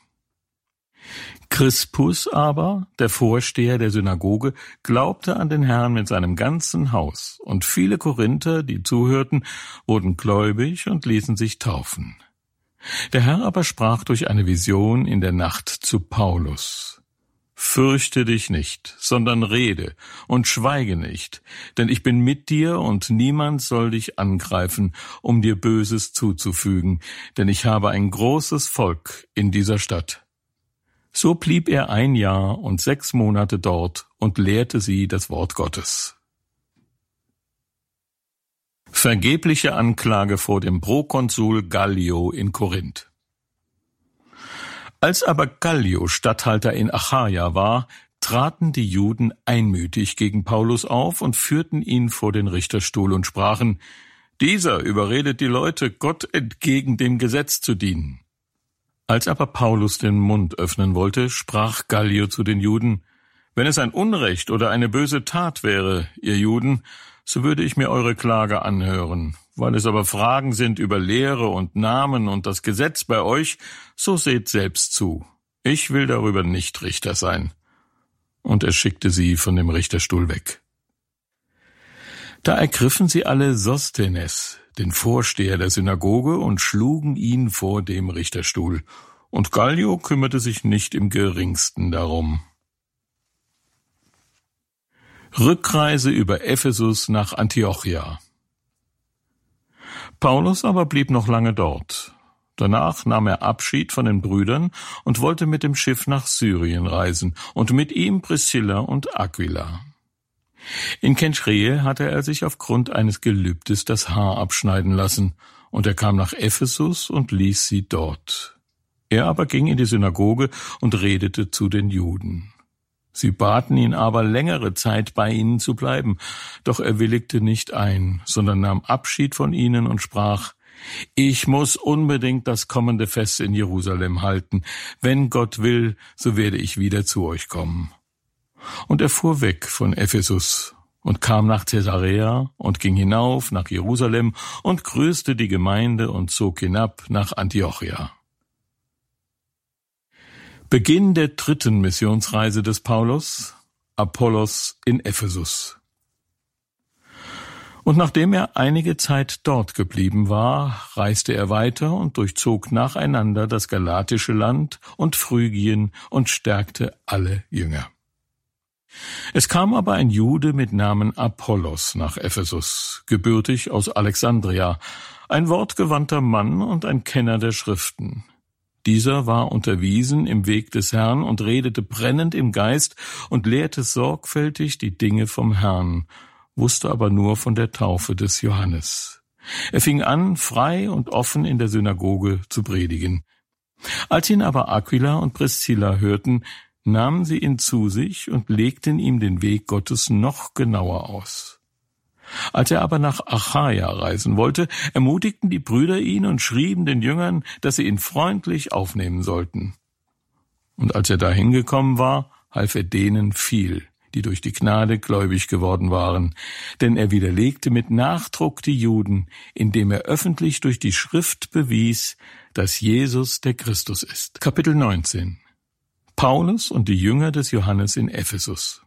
Crispus aber, der Vorsteher der Synagoge, glaubte an den Herrn mit seinem ganzen Haus, und viele Korinther, die zuhörten, wurden gläubig und ließen sich taufen. Der Herr aber sprach durch eine Vision in der Nacht zu Paulus: Fürchte dich nicht, sondern rede und schweige nicht, denn ich bin mit dir und niemand soll dich angreifen, um dir Böses zuzufügen, denn ich habe ein großes Volk in dieser Stadt. So blieb er ein Jahr und sechs Monate dort und lehrte sie das Wort Gottes. Vergebliche Anklage vor dem Prokonsul Gallio in Korinth. Als aber Gallio Statthalter in Achaia war, traten die Juden einmütig gegen Paulus auf und führten ihn vor den Richterstuhl und sprachen: Dieser überredet die Leute, Gott entgegen dem Gesetz zu dienen. Als aber Paulus den Mund öffnen wollte, sprach Gallio zu den Juden: Wenn es ein Unrecht oder eine böse Tat wäre, ihr Juden, so würde ich mir eure Klage anhören. Weil es aber Fragen sind über Lehre und Namen und das Gesetz bei euch, so seht selbst zu. Ich will darüber nicht Richter sein. Und er schickte sie von dem Richterstuhl weg. Da ergriffen sie alle Sosthenes, den Vorsteher der Synagoge, und schlugen ihn vor dem Richterstuhl. Und Gallio kümmerte sich nicht im geringsten darum. Rückreise über Ephesus nach Antiochia. Paulus aber blieb noch lange dort. Danach nahm er Abschied von den Brüdern und wollte mit dem Schiff nach Syrien reisen, und mit ihm Priscilla und Aquila. In Kenchreä hatte er sich aufgrund eines Gelübdes das Haar abschneiden lassen, und er kam nach Ephesus und ließ sie dort. Er aber ging in die Synagoge und redete zu den Juden. Sie baten ihn aber, längere Zeit bei ihnen zu bleiben, doch er willigte nicht ein, sondern nahm Abschied von ihnen und sprach: Ich muss unbedingt das kommende Fest in Jerusalem halten. Wenn Gott will, so werde ich wieder zu euch kommen. Und er fuhr weg von Ephesus und kam nach Caesarea und ging hinauf nach Jerusalem und grüßte die Gemeinde und zog hinab nach Antiochia. Beginn der dritten Missionsreise des Paulus, Apollos in Ephesus. Und nachdem er einige Zeit dort geblieben war, reiste er weiter und durchzog nacheinander das galatische Land und Phrygien und stärkte alle Jünger. Es kam aber ein Jude mit Namen Apollos nach Ephesus, gebürtig aus Alexandria, ein wortgewandter Mann und ein Kenner der Schriften. Dieser war unterwiesen im Weg des Herrn und redete brennend im Geist und lehrte sorgfältig die Dinge vom Herrn, wusste aber nur von der Taufe des Johannes. Er fing an, frei und offen in der Synagoge zu predigen. Als ihn aber Aquila und Priscilla hörten, nahmen sie ihn zu sich und legten ihm den Weg Gottes noch genauer aus. Als er aber nach Achaia reisen wollte, ermutigten die Brüder ihn und schrieben den Jüngern, dass sie ihn freundlich aufnehmen sollten. Und als er dahin gekommen war, half er denen viel, die durch die Gnade gläubig geworden waren, denn er widerlegte mit Nachdruck die Juden, indem er öffentlich durch die Schrift bewies, dass Jesus der Christus ist. Kapitel neunzehn. Paulus und die Jünger des Johannes in Ephesus.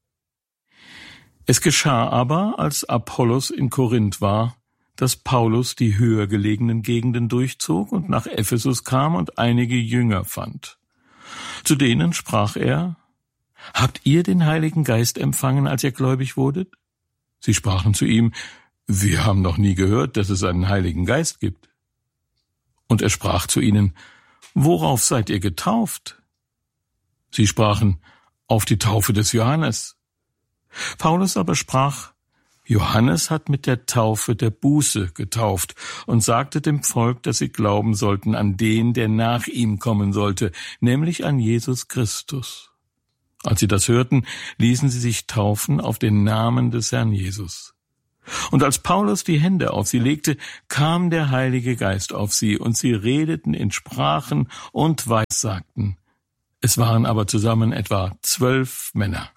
Es geschah aber, als Apollos in Korinth war, dass Paulus die höher gelegenen Gegenden durchzog und nach Ephesus kam und einige Jünger fand. Zu denen sprach er: Habt ihr den Heiligen Geist empfangen, als ihr gläubig wurdet? Sie sprachen zu ihm: Wir haben noch nie gehört, dass es einen Heiligen Geist gibt. Und er sprach zu ihnen: Worauf seid ihr getauft? Sie sprachen: Auf die Taufe des Johannes. Paulus aber sprach: Johannes hat mit der Taufe der Buße getauft und sagte dem Volk, dass sie glauben sollten an den, der nach ihm kommen sollte, nämlich an Jesus Christus. Als sie das hörten, ließen sie sich taufen auf den Namen des Herrn Jesus. Und als Paulus die Hände auf sie legte, kam der Heilige Geist auf sie, und sie redeten in Sprachen und weissagten. Es waren aber zusammen etwa zwölf Männer.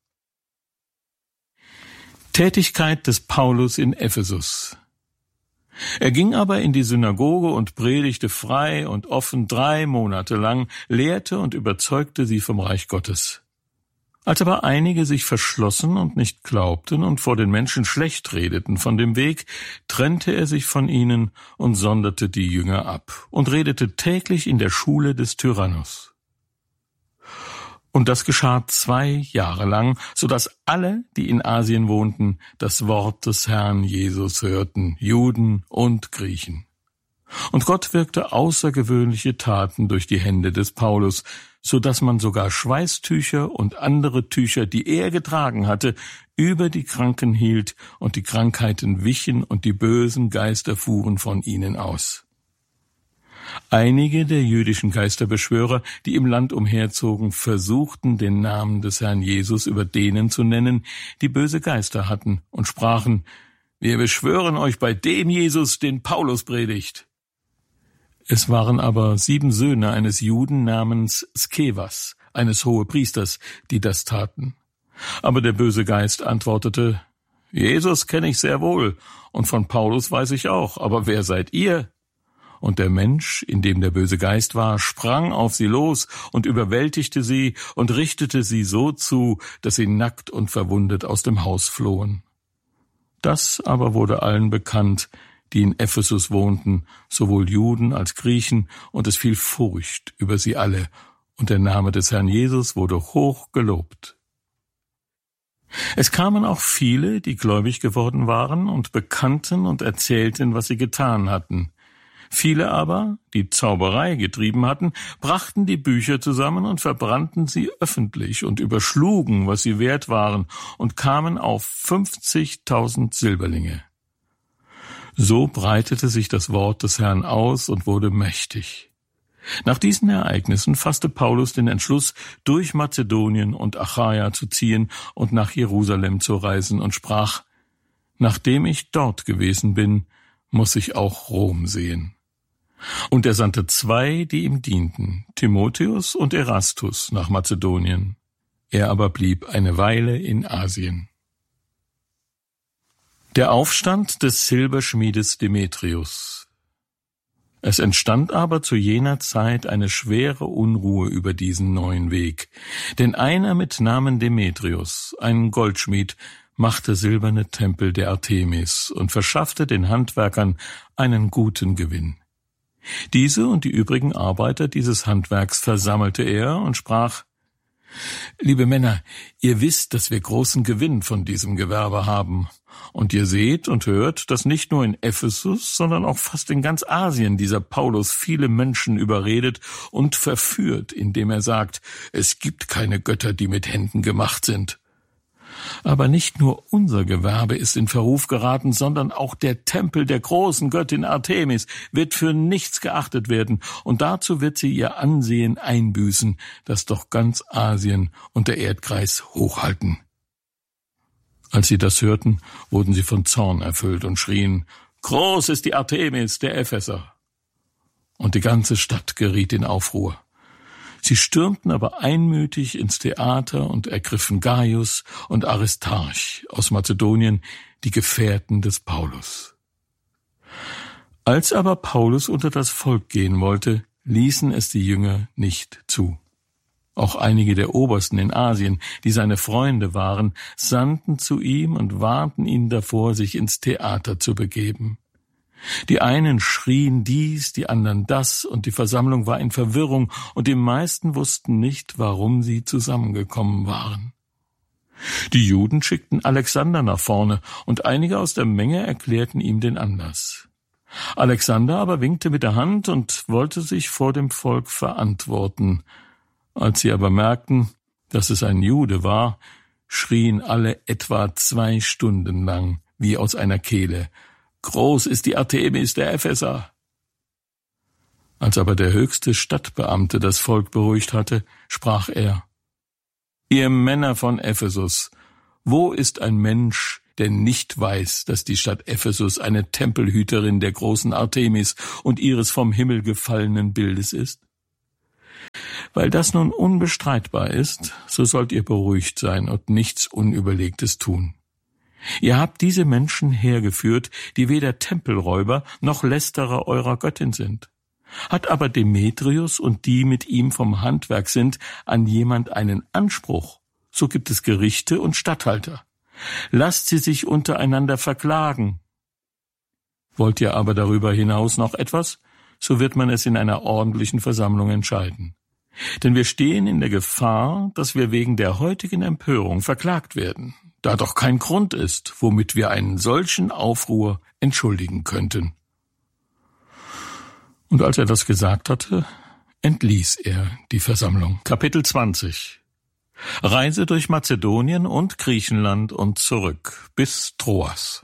Tätigkeit des Paulus in Ephesus. Er ging aber in die Synagoge und predigte frei und offen drei Monate lang, lehrte und überzeugte sie vom Reich Gottes. Als aber einige sich verschlossen und nicht glaubten und vor den Menschen schlecht redeten von dem Weg, trennte er sich von ihnen und sonderte die Jünger ab und redete täglich in der Schule des Tyrannus. Und das geschah zwei Jahre lang, so dass alle, die in Asien wohnten, das Wort des Herrn Jesus hörten, Juden und Griechen. Und Gott wirkte außergewöhnliche Taten durch die Hände des Paulus, so dass man sogar Schweißtücher und andere Tücher, die er getragen hatte, über die Kranken hielt, und die Krankheiten wichen und die bösen Geister fuhren von ihnen aus. Einige der jüdischen Geisterbeschwörer, die im Land umherzogen, versuchten, den Namen des Herrn Jesus über denen zu nennen, die böse Geister hatten, und sprachen: Wir beschwören euch bei dem Jesus, den Paulus predigt. Es waren aber sieben Söhne eines Juden namens Skevas, eines Hohepriesters, die das taten. Aber der böse Geist antwortete: Jesus kenne ich sehr wohl, und von Paulus weiß ich auch, aber wer seid ihr? Und der Mensch, in dem der böse Geist war, sprang auf sie los und überwältigte sie und richtete sie so zu, dass sie nackt und verwundet aus dem Haus flohen. Das aber wurde allen bekannt, die in Ephesus wohnten, sowohl Juden als Griechen, und es fiel Furcht über sie alle, und der Name des Herrn Jesus wurde hoch gelobt. Es kamen auch viele, die gläubig geworden waren und bekannten und erzählten, was sie getan hatten. Viele aber, die Zauberei getrieben hatten, brachten die Bücher zusammen und verbrannten sie öffentlich und überschlugen, was sie wert waren, und kamen auf fünfzigtausend Silberlinge. So breitete sich das Wort des Herrn aus und wurde mächtig. Nach diesen Ereignissen fasste Paulus den Entschluss, durch Mazedonien und Achaia zu ziehen und nach Jerusalem zu reisen, und sprach: Nachdem ich dort gewesen bin, muss ich auch Rom sehen. Und er sandte zwei, die ihm dienten, Timotheus und Erastus, nach Mazedonien. Er aber blieb eine Weile in Asien. Der Aufstand des Silberschmiedes Demetrius. Es entstand aber zu jener Zeit eine schwere Unruhe über diesen neuen Weg, denn einer mit Namen Demetrius, ein Goldschmied, machte silberne Tempel der Artemis und verschaffte den Handwerkern einen guten Gewinn. Diese und die übrigen Arbeiter dieses Handwerks versammelte er und sprach: Liebe Männer, ihr wisst, dass wir großen Gewinn von diesem Gewerbe haben. Und ihr seht und hört, dass nicht nur in Ephesus, sondern auch fast in ganz Asien dieser Paulus viele Menschen überredet und verführt, indem er sagt, es gibt keine Götter, die mit Händen gemacht sind. Aber nicht nur unser Gewerbe ist in Verruf geraten, sondern auch der Tempel der großen Göttin Artemis wird für nichts geachtet werden, und dazu wird sie ihr Ansehen einbüßen, das doch ganz Asien und der Erdkreis hochhalten. Als sie das hörten, wurden sie von Zorn erfüllt und schrien: Groß ist die Artemis der Epheser! Und die ganze Stadt geriet in Aufruhr. Sie stürmten aber einmütig ins Theater und ergriffen Gaius und Aristarch aus Mazedonien, die Gefährten des Paulus. Als aber Paulus unter das Volk gehen wollte, ließen es die Jünger nicht zu. Auch einige der Obersten in Asien, die seine Freunde waren, sandten zu ihm und warnten ihn davor, sich ins Theater zu begeben. Die einen schrien dies, die anderen das, und die Versammlung war in Verwirrung, und die meisten wussten nicht, warum sie zusammengekommen waren. Die Juden schickten Alexander nach vorne, und einige aus der Menge erklärten ihm den Anlass. Alexander aber winkte mit der Hand und wollte sich vor dem Volk verantworten. Als sie aber merkten, dass es ein Jude war, schrien alle etwa zwei Stunden lang, wie aus einer Kehle: »Groß ist die Artemis der Epheser!« Als aber der höchste Stadtbeamte das Volk beruhigt hatte, sprach er: »Ihr Männer von Ephesus, wo ist ein Mensch, der nicht weiß, dass die Stadt Ephesus eine Tempelhüterin der großen Artemis und ihres vom Himmel gefallenen Bildes ist? Weil das nun unbestreitbar ist, so sollt ihr beruhigt sein und nichts Unüberlegtes tun. Ihr habt diese Menschen hergeführt, die weder Tempelräuber noch Lästerer eurer Göttin sind. Hat aber Demetrius und die mit ihm vom Handwerk sind an jemand einen Anspruch, so gibt es Gerichte und Statthalter. Lasst sie sich untereinander verklagen. Wollt ihr aber darüber hinaus noch etwas, so wird man es in einer ordentlichen Versammlung entscheiden. Denn wir stehen in der Gefahr, dass wir wegen der heutigen Empörung verklagt werden, da doch kein Grund ist, womit wir einen solchen Aufruhr entschuldigen könnten.« Und als er das gesagt hatte, entließ er die Versammlung. Kapitel zwanzig. Reise durch Mazedonien und Griechenland und zurück bis Troas.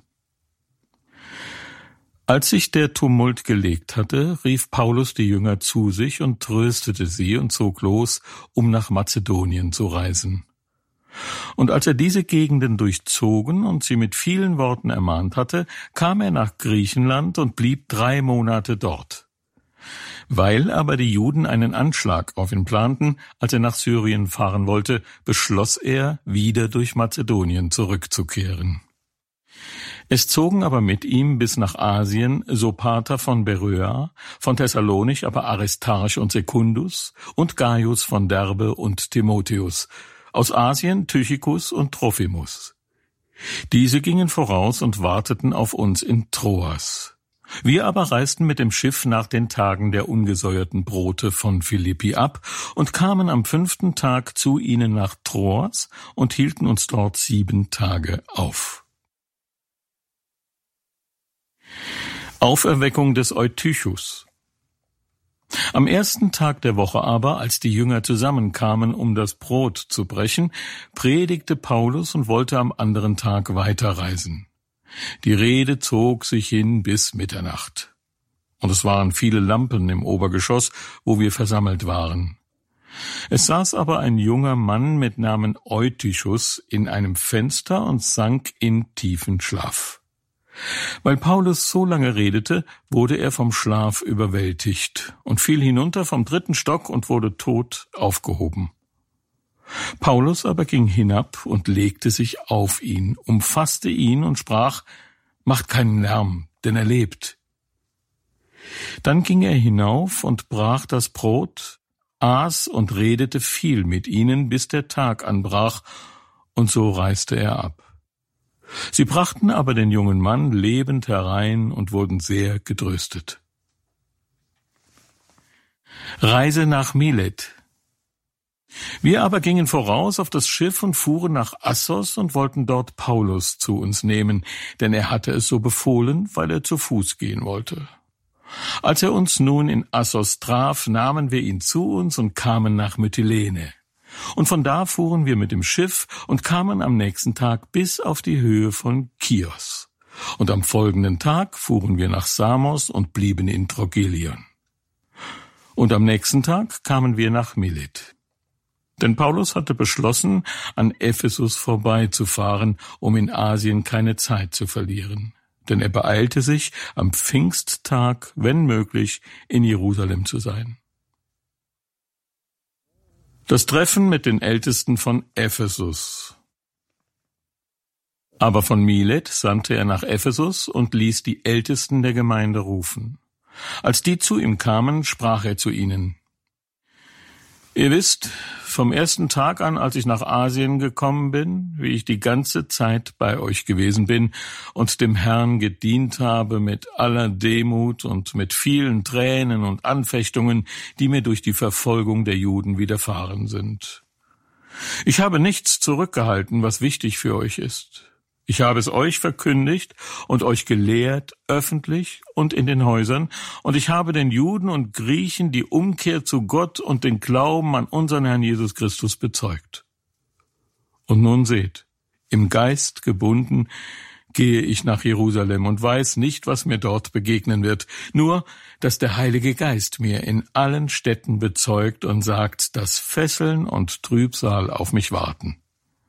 Als sich der Tumult gelegt hatte, rief Paulus die Jünger zu sich und tröstete sie und zog los, um nach Mazedonien zu reisen. Und als er diese Gegenden durchzogen und sie mit vielen Worten ermahnt hatte, kam er nach Griechenland und blieb drei Monate dort. Weil aber die Juden einen Anschlag auf ihn planten, als er nach Syrien fahren wollte, beschloss er, wieder durch Mazedonien zurückzukehren. Es zogen aber mit ihm bis nach Asien Sopater von Beröa, von Thessalonich aber Aristarch und Secundus und Gaius von Derbe und Timotheus, aus Asien Tychicus und Trophimus. Diese gingen voraus und warteten auf uns in Troas. Wir aber reisten mit dem Schiff nach den Tagen der ungesäuerten Brote von Philippi ab und kamen am fünften Tag zu ihnen nach Troas und hielten uns dort sieben Tage auf. Auferweckung des Eutychus. Am ersten Tag der Woche aber, als die Jünger zusammenkamen, um das Brot zu brechen, predigte Paulus und wollte am anderen Tag weiterreisen. Die Rede zog sich hin bis Mitternacht. Und es waren viele Lampen im Obergeschoss, wo wir versammelt waren. Es saß aber ein junger Mann mit Namen Eutychus in einem Fenster und sank in tiefen Schlaf. Weil Paulus so lange redete, wurde er vom Schlaf überwältigt und fiel hinunter vom dritten Stock und wurde tot aufgehoben. Paulus aber ging hinab und legte sich auf ihn, umfasste ihn und sprach: »Macht keinen Lärm, denn er lebt.« Dann ging er hinauf und brach das Brot, aß und redete viel mit ihnen, bis der Tag anbrach, und so reiste er ab. Sie brachten aber den jungen Mann lebend herein und wurden sehr getröstet. Reise nach Milet. Wir aber gingen voraus auf das Schiff und fuhren nach Assos und wollten dort Paulus zu uns nehmen, denn er hatte es so befohlen, weil er zu Fuß gehen wollte. Als er uns nun in Assos traf, nahmen wir ihn zu uns und kamen nach Mytilene. Und von da fuhren wir mit dem Schiff und kamen am nächsten Tag bis auf die Höhe von Chios. Und am folgenden Tag fuhren wir nach Samos und blieben in Trogilion. Und am nächsten Tag kamen wir nach Milet. Denn Paulus hatte beschlossen, an Ephesus vorbeizufahren, um in Asien keine Zeit zu verlieren. Denn er beeilte sich, am Pfingsttag, wenn möglich, in Jerusalem zu sein. Das Treffen mit den Ältesten von Ephesus. Aber von Milet sandte er nach Ephesus und ließ die Ältesten der Gemeinde rufen. Als die zu ihm kamen, sprach er zu ihnen: Ihr wisst, vom ersten Tag an, als ich nach Asien gekommen bin, wie ich die ganze Zeit bei euch gewesen bin und dem Herrn gedient habe mit aller Demut und mit vielen Tränen und Anfechtungen, die mir durch die Verfolgung der Juden widerfahren sind. Ich habe nichts zurückgehalten, was wichtig für euch ist. Ich habe es euch verkündigt und euch gelehrt, öffentlich und in den Häusern, und ich habe den Juden und Griechen die Umkehr zu Gott und den Glauben an unseren Herrn Jesus Christus bezeugt. Und nun seht, im Geist gebunden gehe ich nach Jerusalem und weiß nicht, was mir dort begegnen wird, nur, dass der Heilige Geist mir in allen Städten bezeugt und sagt, dass Fesseln und Trübsal auf mich warten.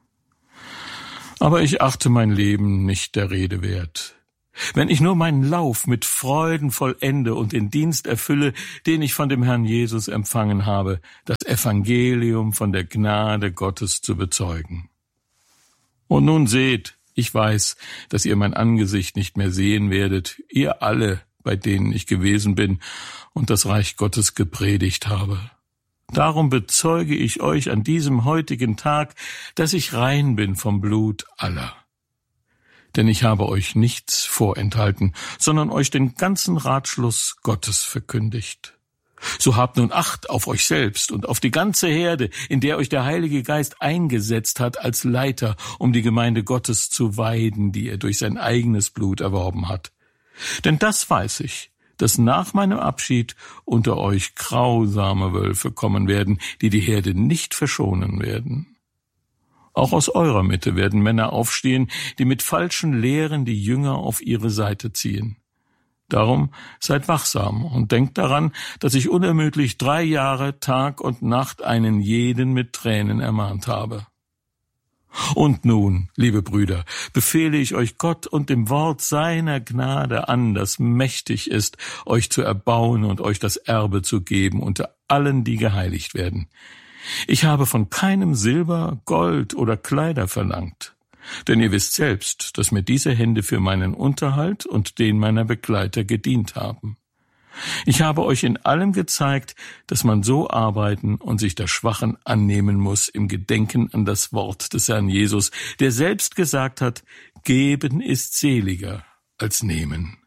Aber ich achte mein Leben nicht der Rede wert. Wenn ich nur meinen Lauf mit Freuden vollende und den Dienst erfülle, den ich von dem Herrn Jesus empfangen habe, das Evangelium von der Gnade Gottes zu bezeugen. Und nun seht, ich weiß, dass ihr mein Angesicht nicht mehr sehen werdet, ihr alle, bei denen ich gewesen bin und das Reich Gottes gepredigt habe. Darum bezeuge ich euch an diesem heutigen Tag, dass ich rein bin vom Blut aller. Denn ich habe euch nichts vorenthalten, sondern euch den ganzen Ratschluss Gottes verkündigt. So habt nun Acht auf euch selbst und auf die ganze Herde, in der euch der Heilige Geist eingesetzt hat als Leiter, um die Gemeinde Gottes zu weiden, die er durch sein eigenes Blut erworben hat. Denn das weiß ich, dass nach meinem Abschied unter euch grausame Wölfe kommen werden, die die Herde nicht verschonen werden. Auch aus eurer Mitte werden Männer aufstehen, die mit falschen Lehren die Jünger auf ihre Seite ziehen. Darum seid wachsam und denkt daran, dass ich unermüdlich drei Jahre Tag und Nacht einen jeden mit Tränen ermahnt habe. Und nun, liebe Brüder, befehle ich euch Gott und dem Wort seiner Gnade an, das mächtig ist, euch zu erbauen und euch das Erbe zu geben unter allen, die geheiligt werden. Ich habe von keinem Silber, Gold oder Kleider verlangt, denn ihr wisst selbst, dass mir diese Hände für meinen Unterhalt und den meiner Begleiter gedient haben. Ich habe euch in allem gezeigt, dass man so arbeiten und sich der Schwachen annehmen muss im Gedenken an das Wort des Herrn Jesus, der selbst gesagt hat, geben ist seliger als nehmen.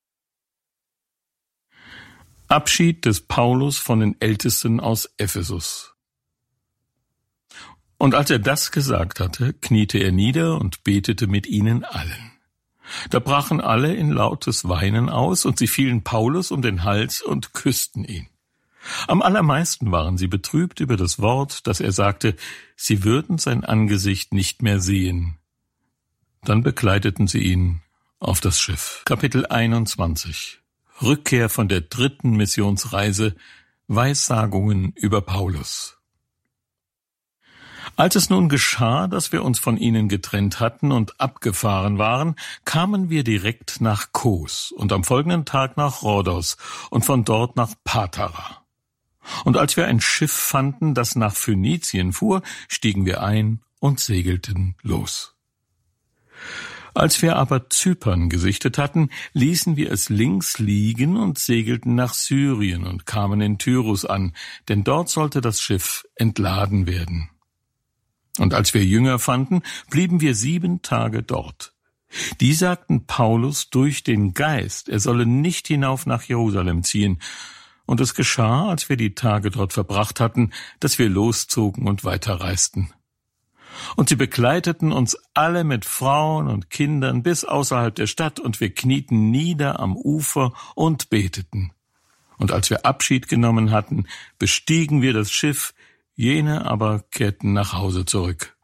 Abschied des Paulus von den Ältesten aus Ephesus. Und als er das gesagt hatte, kniete er nieder und betete mit ihnen allen. Da brachen alle in lautes Weinen aus, und sie fielen Paulus um den Hals und küssten ihn. Am allermeisten waren sie betrübt über das Wort, das er sagte, sie würden sein Angesicht nicht mehr sehen. Dann begleiteten sie ihn auf das Schiff. Kapitel einundzwanzig. Rückkehr von der dritten Missionsreise, Weissagungen über Paulus. Als es nun geschah, dass wir uns von ihnen getrennt hatten und abgefahren waren, kamen wir direkt nach Kos und am folgenden Tag nach Rhodos und von dort nach Patara. Und als wir ein Schiff fanden, das nach Phönizien fuhr, stiegen wir ein und segelten los. Als wir aber Zypern gesichtet hatten, ließen wir es links liegen und segelten nach Syrien und kamen in Tyrus an, denn dort sollte das Schiff entladen werden. Und als wir Jünger fanden, blieben wir sieben Tage dort. Die sagten Paulus durch den Geist, er solle nicht hinauf nach Jerusalem ziehen. Und es geschah, als wir die Tage dort verbracht hatten, dass wir loszogen und weiterreisten. Und sie begleiteten uns alle mit Frauen und Kindern bis außerhalb der Stadt, und wir knieten nieder am Ufer und beteten. Und als wir Abschied genommen hatten, bestiegen wir das Schiff, jene aber kehrten nach Hause zurück.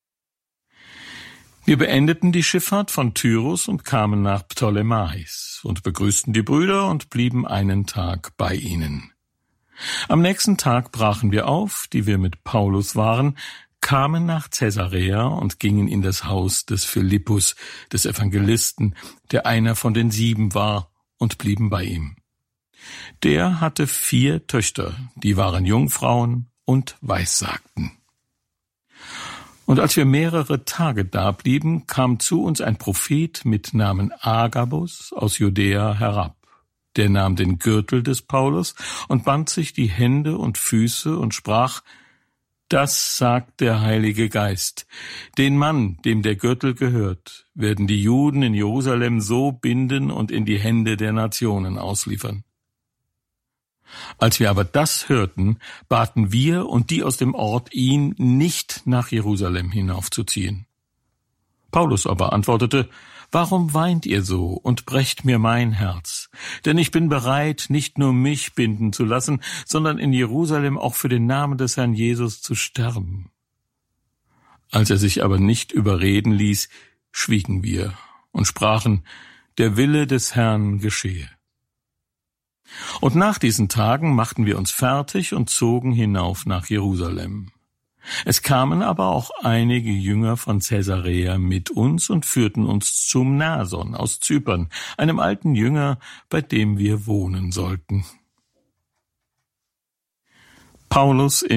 Wir beendeten die Schifffahrt von Tyrus und kamen nach Ptolemais und begrüßten die Brüder und blieben einen Tag bei ihnen. Am nächsten Tag brachen wir auf, die wir mit Paulus waren, kamen nach Caesarea und gingen in das Haus des Philippus, des Evangelisten, der einer von den sieben war, und blieben bei ihm. Der hatte vier Töchter, die waren Jungfrauen und weissagten. Und als wir mehrere Tage dablieben, kam zu uns ein Prophet mit Namen Agabus aus Judäa herab. Der nahm den Gürtel des Paulus und band sich die Hände und Füße und sprach, das sagt der Heilige Geist. Den Mann, dem der Gürtel gehört, werden die Juden in Jerusalem so binden und in die Hände der Nationen ausliefern. Als wir aber das hörten, baten wir und die aus dem Ort ihn, nicht nach Jerusalem hinaufzuziehen. Paulus aber antwortete: »Warum weint ihr so und brecht mir mein Herz? Denn ich bin bereit, nicht nur mich binden zu lassen, sondern in Jerusalem auch für den Namen des Herrn Jesus zu sterben.« Als er sich aber nicht überreden ließ, schwiegen wir und sprachen: »Der Wille des Herrn geschehe.« Und nach diesen Tagen machten wir uns fertig und zogen hinauf nach Jerusalem. Es kamen aber auch einige Jünger von Caesarea mit uns und führten uns zum Mnason aus Zypern, einem alten Jünger, bei dem wir wohnen sollten. Paulus